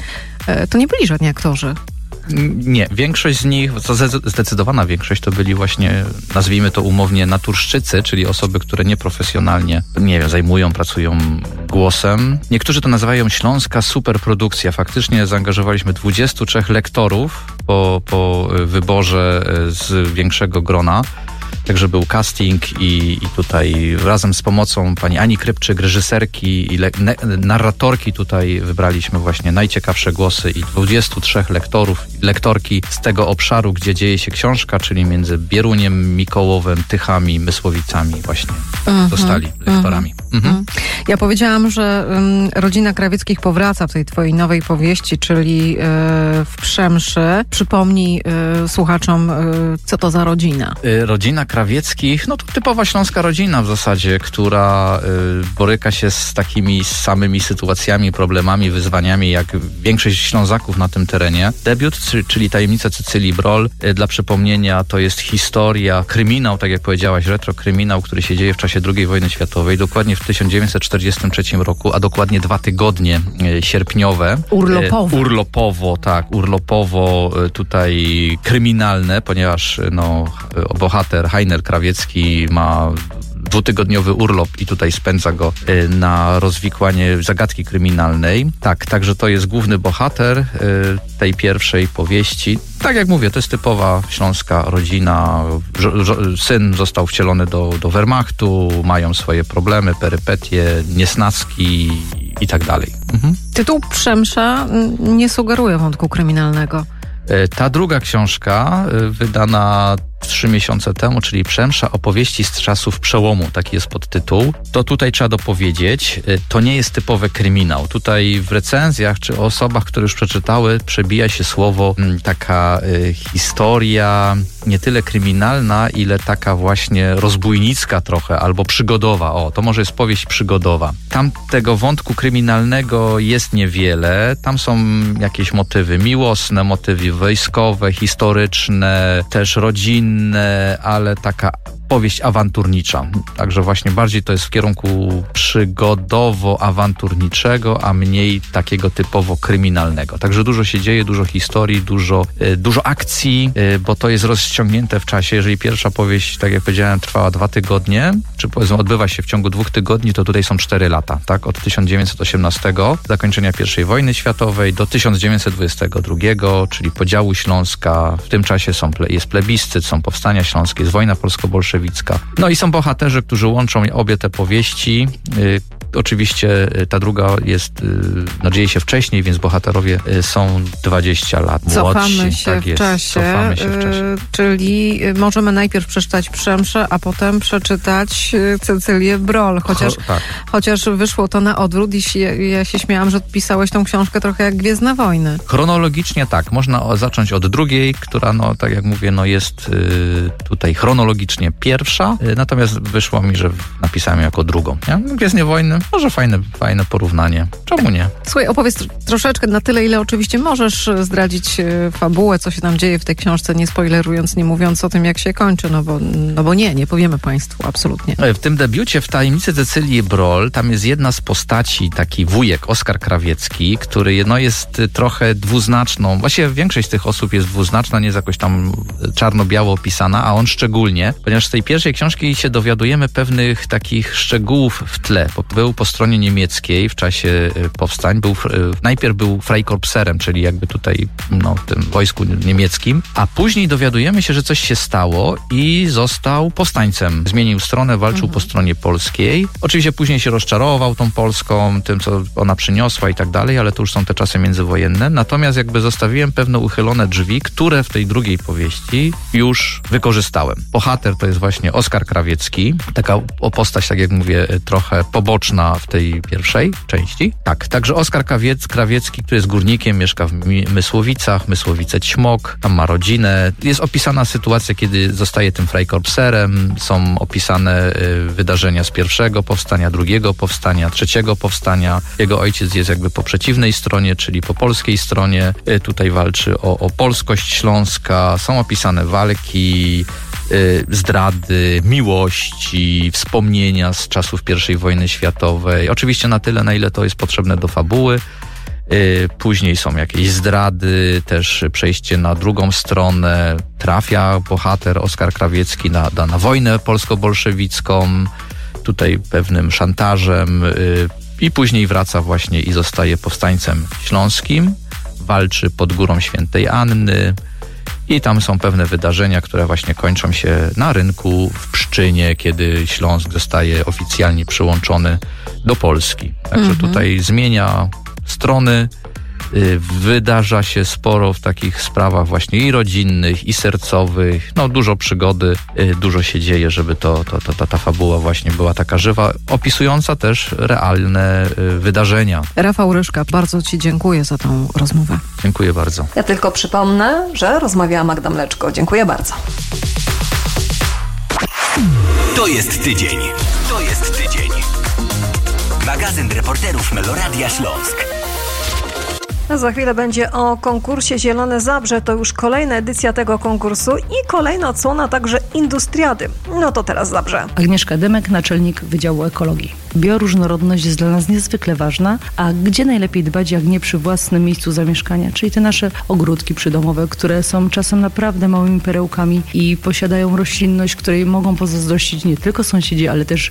to nie byli żadni aktorzy. Nie, większość z nich, zdecydowana większość to byli właśnie, nazwijmy to umownie, naturszczycy, czyli osoby, które nieprofesjonalnie, pracują głosem. Niektórzy to nazywają śląska superprodukcja. Faktycznie zaangażowaliśmy 23 lektorów po wyborze z większego grona. Także był casting i tutaj razem z pomocą pani Ani Krypczyk, reżyserki i narratorki tutaj wybraliśmy właśnie najciekawsze głosy i 23 lektorki z tego obszaru, gdzie dzieje się książka, czyli między Bieruniem, Mikołowem, Tychami, Mysłowicami właśnie zostali lektorami. Ja powiedziałam, że rodzina Krawieckich powraca w tej twojej nowej powieści, czyli w Przemszy. Przypomnij słuchaczom, co to za rodzina. Rodzina Krawieckich, no to typowa śląska rodzina w zasadzie, która boryka się z takimi samymi sytuacjami, problemami, wyzwaniami, jak większość Ślązaków na tym terenie. Debiut, czyli Tajemnica Cecylii Broll, dla przypomnienia, to jest historia, kryminał, tak jak powiedziałaś, retrokryminał, który się dzieje w czasie II wojny światowej, dokładnie w 1943 roku, a dokładnie 2 tygodnie sierpniowe. Urlopowo tutaj kryminalne, ponieważ bohater Heiner Krawiecki ma 2-tygodniowy urlop i tutaj spędza go na rozwikłanie zagadki kryminalnej. Tak, także to jest główny bohater tej pierwszej powieści. Tak jak mówię, to jest typowa śląska rodzina. Syn został wcielony do Wehrmachtu, mają swoje problemy, perypetie, niesnaski i tak dalej. Tytuł Przemsza nie sugeruje wątku kryminalnego. Ta druga książka, wydana 3 miesiące temu, czyli Przemsza, opowieści z czasów przełomu, taki jest podtytuł. To tutaj trzeba dopowiedzieć, to nie jest typowy kryminał. Tutaj w recenzjach czy o osobach, które już przeczytały, przebija się słowo taka historia nie tyle kryminalna, ile taka właśnie rozbójnicka trochę, albo przygodowa. To może jest powieść przygodowa. Tam tego wątku kryminalnego jest niewiele. Tam są jakieś motywy miłosne, motywy wojskowe, historyczne, też rodzinne, ale taka powieść awanturnicza. Także właśnie bardziej to jest w kierunku przygodowo-awanturniczego, a mniej takiego typowo kryminalnego. Także dużo się dzieje, dużo historii, dużo akcji, bo to jest rozciągnięte w czasie. Jeżeli pierwsza powieść, tak jak powiedziałem, trwała 2 tygodnie, czy powiedzmy odbywa się w ciągu 2 tygodni, to tutaj są 4 lata, tak? Od 1918, zakończenia I wojny światowej, do 1922, czyli podziału Śląska. W tym czasie jest plebiscyt, są powstania śląskie, jest wojna polsko-bolszewicka. No i są bohaterzy, którzy łączą obie te powieści. Oczywiście ta druga dzieje się wcześniej, więc bohaterowie są 20 lat młodsi. Cofamy się w czasie. Czyli możemy najpierw przeczytać Przemszę, a potem przeczytać Cecylię Broll. Chociaż wyszło to na odwrót i ja się śmiałam, że pisałeś tą książkę trochę jak Gwiezdne Wojny. Chronologicznie tak. Można zacząć od drugiej, która, tak jak mówię, jest tutaj chronologicznie pierwsza, natomiast wyszło mi, że napisałem jako drugą. Nie? Gwiezdne Wojny, może fajne porównanie. Czemu nie? Słuchaj, opowiedz troszeczkę, na tyle, ile oczywiście możesz zdradzić fabułę, co się tam dzieje w tej książce, nie spoilerując, nie mówiąc o tym, jak się kończy, bo nie powiemy Państwu, absolutnie. W tym debiucie, w Tajemnicy Cecylii Broll, tam jest jedna z postaci, taki wujek, Oskar Krawiecki, który jest trochę dwuznaczną, właściwie większość z tych osób jest dwuznaczna, nie jest jakoś tam czarno-biało opisana, a on szczególnie, ponieważ z tej pierwszej książki się dowiadujemy pewnych takich szczegółów w tle. Był po stronie niemieckiej w czasie powstań, najpierw był Freikorpserem, czyli jakby tutaj w tym wojsku niemieckim, a później dowiadujemy się, że coś się stało i został powstańcem. Zmienił stronę, walczył po stronie polskiej. Oczywiście później się rozczarował tą Polską, tym co ona przyniosła i tak dalej, ale to już są te czasy międzywojenne. Natomiast jakby zostawiłem pewne uchylone drzwi, które w tej drugiej powieści już wykorzystałem. Bohater to jest właśnie Oskar Krawiecki, taka postać, tak jak mówię, trochę poboczna w tej pierwszej części. Tak, także Oskar Krawiecki, który jest górnikiem, mieszka w Mysłowicach, Mysłowice Ćmok, tam ma rodzinę. Jest opisana sytuacja, kiedy zostaje tym Freikorpserem, są opisane wydarzenia z pierwszego powstania, drugiego powstania, trzeciego powstania. Jego ojciec jest jakby po przeciwnej stronie, czyli po polskiej stronie. Tutaj walczy o polskość Śląska. Są opisane walki, zdrady, miłości, wspomnienia z czasów I wojny światowej. Oczywiście na tyle, na ile to jest potrzebne do fabuły. Później są jakieś zdrady, też przejście na drugą stronę. Trafia bohater Oskar Krawiecki na wojnę polsko-bolszewicką, tutaj pewnym szantażem i później wraca właśnie i zostaje powstańcem śląskim. Walczy pod Górą Świętej Anny. I tam są pewne wydarzenia, które właśnie kończą się na rynku w Pszczynie, kiedy Śląsk zostaje oficjalnie przyłączony do Polski. Także tutaj zmienia strony Wydarza się sporo w takich sprawach właśnie i rodzinnych, i sercowych. No dużo przygody, dużo się dzieje, żeby ta fabuła właśnie była taka żywa, opisująca też realne wydarzenia. Rafał Ryszka, bardzo Ci dziękuję za tą rozmowę. Dziękuję bardzo. Ja tylko przypomnę, że rozmawiała Magda Mleczko. Dziękuję bardzo. To jest tydzień. To jest tydzień. Magazyn reporterów Meloradia Śląsk. A za chwilę będzie o konkursie Zielone Zabrze. To już kolejna edycja tego konkursu i kolejna odsłona także Industriady. No to teraz Zabrze. Agnieszka Dymek, naczelnik Wydziału Ekologii. Bioróżnorodność jest dla nas niezwykle ważna, a gdzie najlepiej dbać, jak nie przy własnym miejscu zamieszkania, czyli te nasze ogródki przydomowe, które są czasem naprawdę małymi perełkami i posiadają roślinność, której mogą pozazdrościć nie tylko sąsiedzi, ale też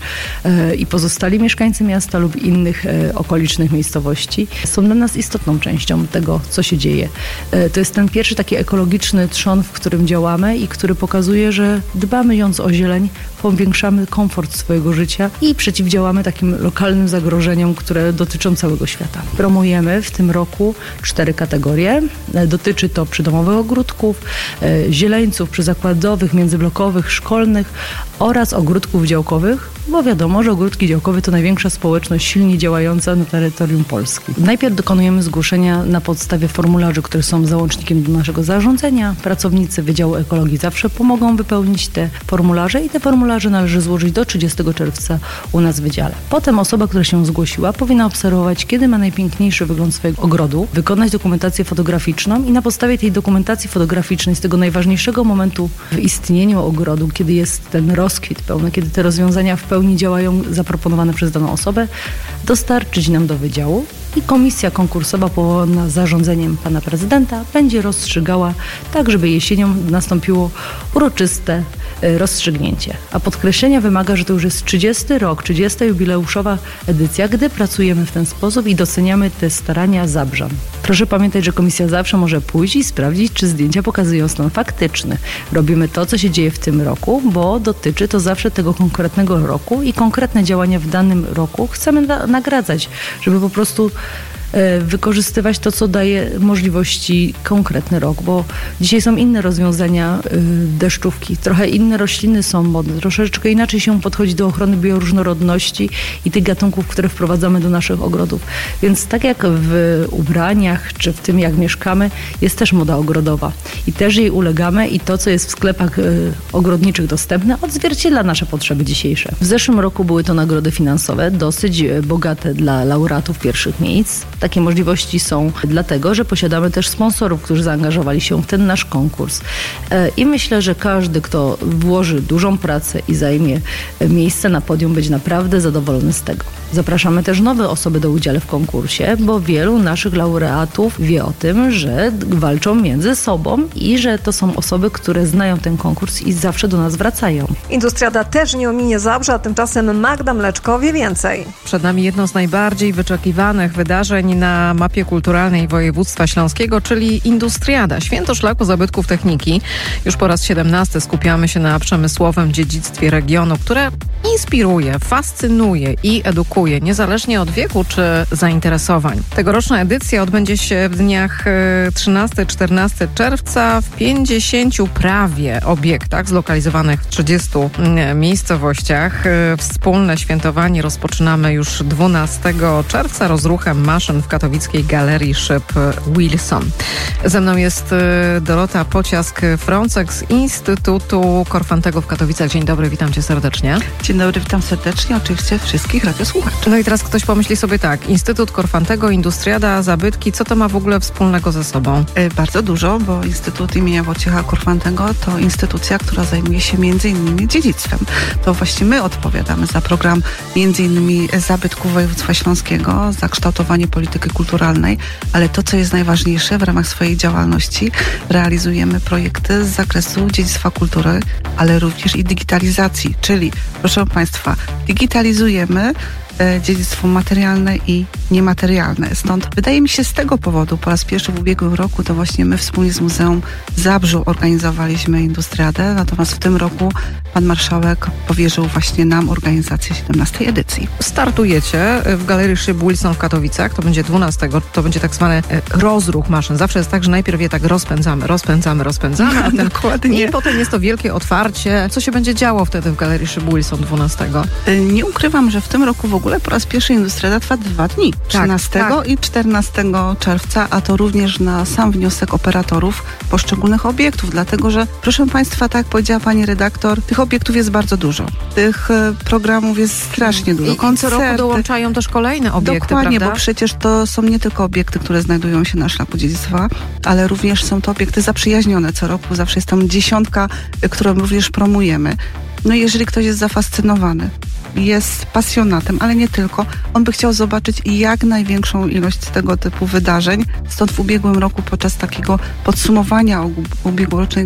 i pozostali mieszkańcy miasta lub innych okolicznych miejscowości. Są dla nas istotną częścią tego, co się dzieje. To jest ten pierwszy taki ekologiczny trzon, w którym działamy i który pokazuje, że dbając o zieleń, powiększamy komfort swojego życia i przeciwdziałamy takim lokalnym zagrożeniom, które dotyczą całego świata. Promujemy w tym roku 4 kategorie. Dotyczy to przydomowych ogródków, zieleńców przyzakładowych, międzyblokowych, szkolnych oraz ogródków działkowych, bo wiadomo, że ogródki działkowe to największa społeczność silnie działająca na terytorium Polski. Najpierw dokonujemy zgłoszenia na podstawie formularzy, które są załącznikiem do naszego zarządzenia. Pracownicy Wydziału Ekologii zawsze pomogą wypełnić te formularze i te formularze należy złożyć do 30 czerwca u nas w wydziale. Potem osoba, która się zgłosiła, powinna obserwować, kiedy ma najpiękniejszy wygląd swojego ogrodu, wykonać dokumentację fotograficzną i na podstawie tej dokumentacji fotograficznej z tego najważniejszego momentu w istnieniu ogrodu, kiedy jest ten rozkwit pełny, kiedy te rozwiązania w pełni działają zaproponowane przez daną osobę, dostarczyć nam do wydziału i komisja konkursowa powołana zarządzeniem pana prezydenta będzie rozstrzygała tak, żeby jesienią nastąpiło uroczyste rozstrzygnięcie. A podkreślenia wymaga, że to już jest 30 rok, 30. jubileuszowa edycja, gdy pracujemy w ten sposób i doceniamy te starania Zabrzan. Proszę pamiętać, że komisja zawsze może pójść i sprawdzić, czy zdjęcia pokazują stan faktyczny. Robimy to, co się dzieje w tym roku, bo dotyczy to zawsze tego konkretnego roku i konkretne działania w danym roku chcemy nagradzać, żeby po prostu wykorzystywać to, co daje możliwości konkretny rok, bo dzisiaj są inne rozwiązania deszczówki, trochę inne rośliny są modne, troszeczkę inaczej się podchodzi do ochrony bioróżnorodności i tych gatunków, które wprowadzamy do naszych ogrodów. Więc tak jak w ubraniach, czy w tym, jak mieszkamy, jest też moda ogrodowa i też jej ulegamy i to, co jest w sklepach ogrodniczych dostępne, odzwierciedla nasze potrzeby dzisiejsze. W zeszłym roku były to nagrody finansowe, dosyć bogate dla laureatów pierwszych miejsc. Takie możliwości są dlatego, że posiadamy też sponsorów, którzy zaangażowali się w ten nasz konkurs. I myślę, że każdy, kto włoży dużą pracę i zajmie miejsce na podium, będzie naprawdę zadowolony z tego. Zapraszamy też nowe osoby do udziału w konkursie, bo wielu naszych laureatów wie o tym, że walczą między sobą i że to są osoby, które znają ten konkurs i zawsze do nas wracają. Industriada też nie ominie Zabrze, a tymczasem Magda Mleczko wie więcej. Przed nami jedno z najbardziej wyczekiwanych wydarzeń na mapie kulturalnej województwa śląskiego, czyli Industriada, święto szlaku zabytków techniki. Już po raz 17 skupiamy się na przemysłowym dziedzictwie regionu, które inspiruje, fascynuje i edukuje, niezależnie od wieku czy zainteresowań. Tegoroczna edycja odbędzie się w dniach 13-14 czerwca w 50 prawie obiektach zlokalizowanych w 30 miejscowościach. Wspólne świętowanie rozpoczynamy już 12 czerwca rozruchem maszyn w katowickiej Galerii Szyb Wilson. Ze mną jest Dorota Pociask-Frącek z Instytutu Korfantego w Katowicach. Dzień dobry, witam cię serdecznie. Dzień dobry, witam serdecznie, oczywiście wszystkich radiosłuchaczy. No i teraz ktoś pomyśli sobie tak, Instytut Korfantego, Industriada, zabytki, co to ma w ogóle wspólnego ze sobą? Bardzo dużo, bo Instytut imienia Wojciecha Korfantego to instytucja, która zajmuje się m.in. dziedzictwem. To właśnie my odpowiadamy za program m.in. zabytków województwa śląskiego, za kształtowanie polityki kulturalnej, ale to, co jest najważniejsze, w ramach swojej działalności realizujemy projekty z zakresu dziedzictwa kultury, ale również i digitalizacji, czyli proszę Państwa, digitalizujemy dziedzictwo materialne i niematerialne. Stąd wydaje mi się z tego powodu po raz pierwszy w ubiegłym roku to właśnie my wspólnie z Muzeum Zabrzu organizowaliśmy Industriadę, natomiast w tym roku pan marszałek powierzył właśnie nam organizację 17. edycji. Startujecie w Galerii Szyb Wilson w Katowicach, to będzie 12, to będzie tak zwany rozruch maszyn. Zawsze jest tak, że najpierw je tak rozpędzamy, a dokładnie. I potem jest to wielkie otwarcie. Co się będzie działo wtedy w Galerii Szyb Wilson 12? Nie ukrywam, że w tym roku w ogóle po raz pierwszy Industriada trwa 2 dni. 13 i 14 czerwca, a to również na sam wniosek operatorów poszczególnych obiektów, dlatego że, proszę Państwa, tak jak powiedziała Pani redaktor, tych obiektów jest bardzo dużo. Tych programów jest strasznie dużo. I co roku dołączają też kolejne obiekty, dokładnie, prawda? bo przecież to są nie tylko obiekty, które znajdują się na szlaku dziedzictwa, ale również są to obiekty zaprzyjaźnione. Co roku zawsze jest tam 10, którą również promujemy. No i jeżeli ktoś jest zafascynowany, jest pasjonatem, ale nie tylko, on by chciał zobaczyć jak największą ilość tego typu wydarzeń. Stąd w ubiegłym roku podczas takiego podsumowania ubiegłorocznej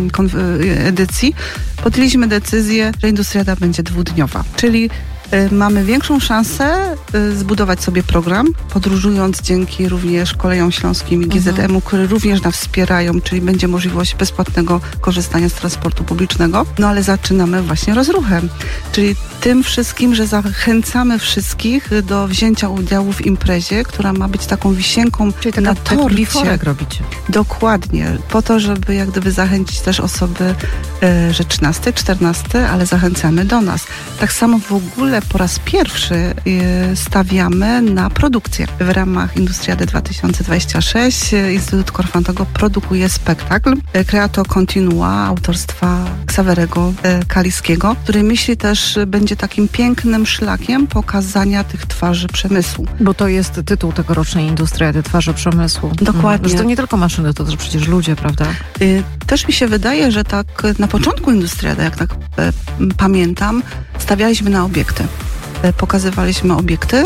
edycji podjęliśmy decyzję, że Industriada będzie 2-dniowa. Czyli mamy większą szansę zbudować sobie program, podróżując dzięki również Kolejom Śląskim i GZM-u, które również nas wspierają, czyli będzie możliwość bezpłatnego korzystania z transportu publicznego. No ale zaczynamy właśnie rozruchem, czyli tym wszystkim, że zachęcamy wszystkich do wzięcia udziału w imprezie, która ma być taką wisienką na torcie. Biforek robicie. Dokładnie, po to, żeby jak gdyby zachęcić też osoby, że 13, 14, ale zachęcamy do nas. Tak samo w ogóle po raz pierwszy stawiamy na produkcję. W ramach Industriady 2026 Instytut Korfantego produkuje spektakl Creato Continua autorstwa Ksawerego Kaliskiego, który myśli też będzie takim pięknym szlakiem pokazania tych twarzy przemysłu. Bo to jest tytuł tegorocznej Industriady, twarze przemysłu. Dokładnie. Że to nie tylko maszyny, to też przecież ludzie, prawda? Też mi się wydaje, że tak na początku Industriady, jak tak pamiętam, stawialiśmy na obiekty. Pokazywaliśmy obiekty,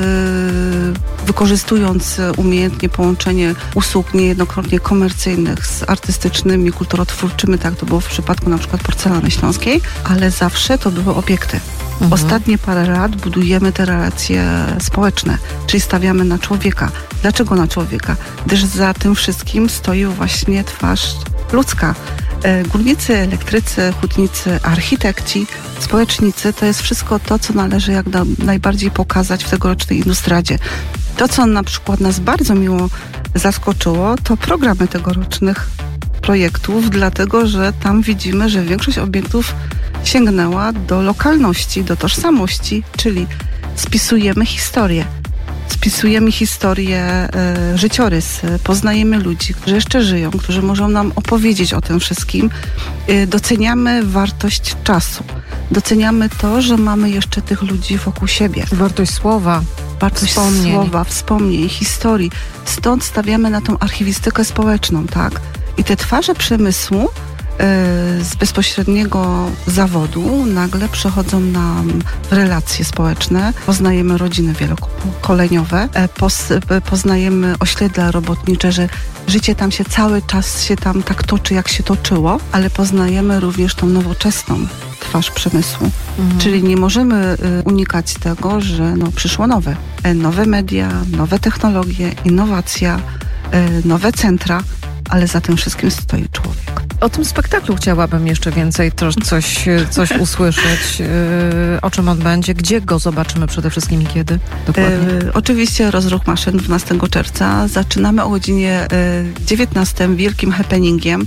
wykorzystując umiejętnie połączenie usług niejednokrotnie komercyjnych z artystycznymi, kulturotwórczymi, tak to było w przypadku na przykład porcelany śląskiej, ale zawsze to były obiekty. Ostatnie parę lat budujemy te relacje społeczne, czyli stawiamy na człowieka. Dlaczego na człowieka? Gdyż za tym wszystkim stoi właśnie twarz ludzka. Górnicy, elektrycy, hutnicy, architekci, społecznicy, to jest wszystko to, co należy jak najbardziej pokazać w tegorocznej Industriadzie. To, co na przykład nas bardzo miło zaskoczyło, to programy tegorocznych projektów, dlatego że tam widzimy, że większość obiektów sięgnęła do lokalności, do tożsamości, czyli spisujemy historię. Spisujemy historię, życiorys, poznajemy ludzi, którzy jeszcze żyją, którzy możą nam opowiedzieć o tym wszystkim. Doceniamy wartość czasu. Doceniamy to, że mamy jeszcze tych ludzi wokół siebie. Wartość słowa. Wartość słowa, wspomnień, historii. Stąd stawiamy na tą archiwistykę społeczną, tak? I te twarze przemysłu z bezpośredniego zawodu nagle przechodzą nam relacje społeczne. Poznajemy rodziny wielopokoleniowe, poznajemy osiedla robotnicze, że życie tam się cały czas się tam tak toczy, jak się toczyło, ale poznajemy również tą nowoczesną twarz przemysłu. Czyli nie możemy unikać tego, że przyszło nowe media, nowe technologie, innowacja, nowe centra, ale za tym wszystkim stoi człowiek. O tym spektaklu chciałabym jeszcze więcej coś usłyszeć. O czym on będzie? Gdzie go zobaczymy przede wszystkim i kiedy? Dokładnie. Oczywiście rozruch maszyn 12 czerwca. Zaczynamy o godzinie 19 wielkim happeningiem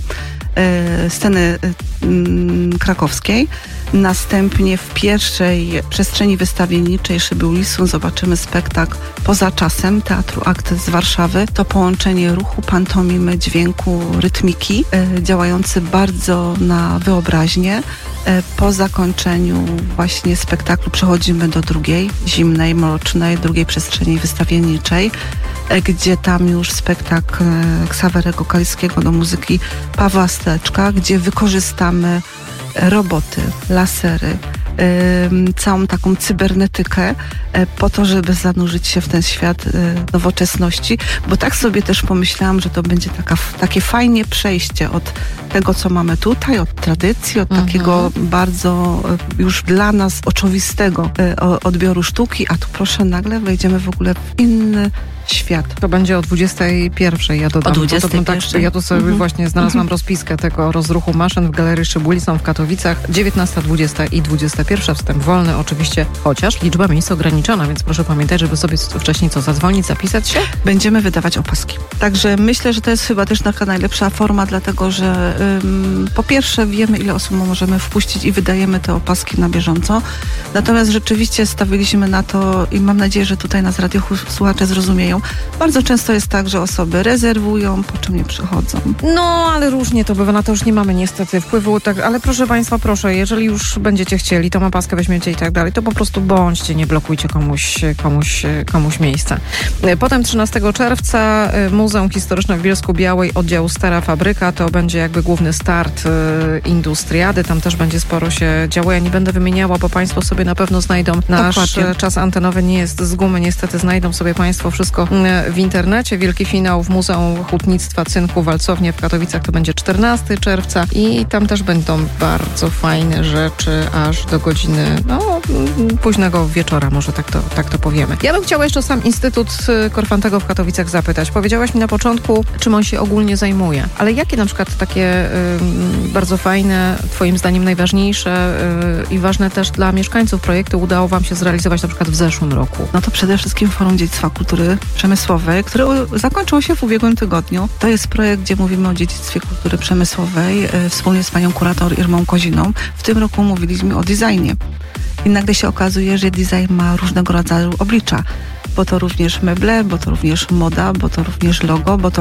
sceny krakowskiej. Następnie w pierwszej przestrzeni wystawienniczej Szyby Wilson zobaczymy spektakl Poza czasem Teatru Akt z Warszawy. To połączenie ruchu, pantomimy, dźwięku, rytmiki, działający bardzo na wyobraźnię. Po zakończeniu właśnie spektaklu przechodzimy do drugiej, zimnej, mrocznej, drugiej przestrzeni wystawienniczej, gdzie tam już spektakl Ksawerego Kaliskiego do muzyki Pawła Steczka, gdzie wykorzystamy roboty, lasery, całą taką cybernetykę po to, żeby zanurzyć się w ten świat nowoczesności, bo tak sobie też pomyślałam, że to będzie takie fajnie przejście od tego, co mamy tutaj, od tradycji, od takiego bardzo już dla nas oczywistego odbioru sztuki, a tu proszę, nagle wejdziemy w ogóle w inny świat. To będzie o 21:00, ja dodam. O 21:00. Ja tu sobie właśnie znalazłam rozpiskę tego rozruchu maszyn w Galerii Szybulison w Katowicach. 19, 20 i 21. Wstęp wolny oczywiście, chociaż liczba miejsc ograniczona, więc proszę pamiętać, żeby sobie wcześniej zadzwonić, zapisać się. Będziemy wydawać opaski. Także myślę, że to jest chyba też taka najlepsza forma, dlatego że po pierwsze wiemy, ile osób możemy wpuścić i wydajemy te opaski na bieżąco. Natomiast rzeczywiście stawiliśmy na to i mam nadzieję, że tutaj nas radiosłuchacze zrozumieją. Bardzo często jest tak, że osoby rezerwują, po czym nie przychodzą. No, ale różnie to bywa, na to już nie mamy niestety wpływu, tak, ale proszę Państwa, proszę, jeżeli już będziecie chcieli, tą opaskę weźmiecie i tak dalej, to po prostu bądźcie, nie blokujcie komuś miejsca. Potem 13 czerwca Muzeum Historyczne w Bielsku-Białej, oddział Stara Fabryka, to będzie jakby główny start Industriady, tam też będzie sporo się działo. Ja nie będę wymieniała, bo Państwo sobie na pewno znajdą. Nasz czas antenowy nie jest z gumy, niestety znajdą sobie Państwo wszystko w internecie. Wielki finał w Muzeum Hutnictwa Cynku Walcownie w Katowicach to będzie 14 czerwca i tam też będą bardzo fajne rzeczy aż do godziny późnego wieczora, może tak to powiemy. Ja bym chciała jeszcze sam Instytut Korfantego w Katowicach zapytać. Powiedziałaś mi na początku, czym on się ogólnie zajmuje, ale jakie na przykład takie bardzo fajne, twoim zdaniem najważniejsze i ważne też dla mieszkańców projekty udało wam się zrealizować na przykład w zeszłym roku? No to przede wszystkim Forum Dziedzictwa Kultury Przemysłowej, które zakończyło się w ubiegłym tygodniu. To jest projekt, gdzie mówimy o dziedzictwie kultury przemysłowej wspólnie z panią kurator Irmą Koziną. W tym roku mówiliśmy o designie. I nagle się okazuje, że design ma różnego rodzaju oblicza. Bo to również meble, bo to również moda, bo to również logo, bo to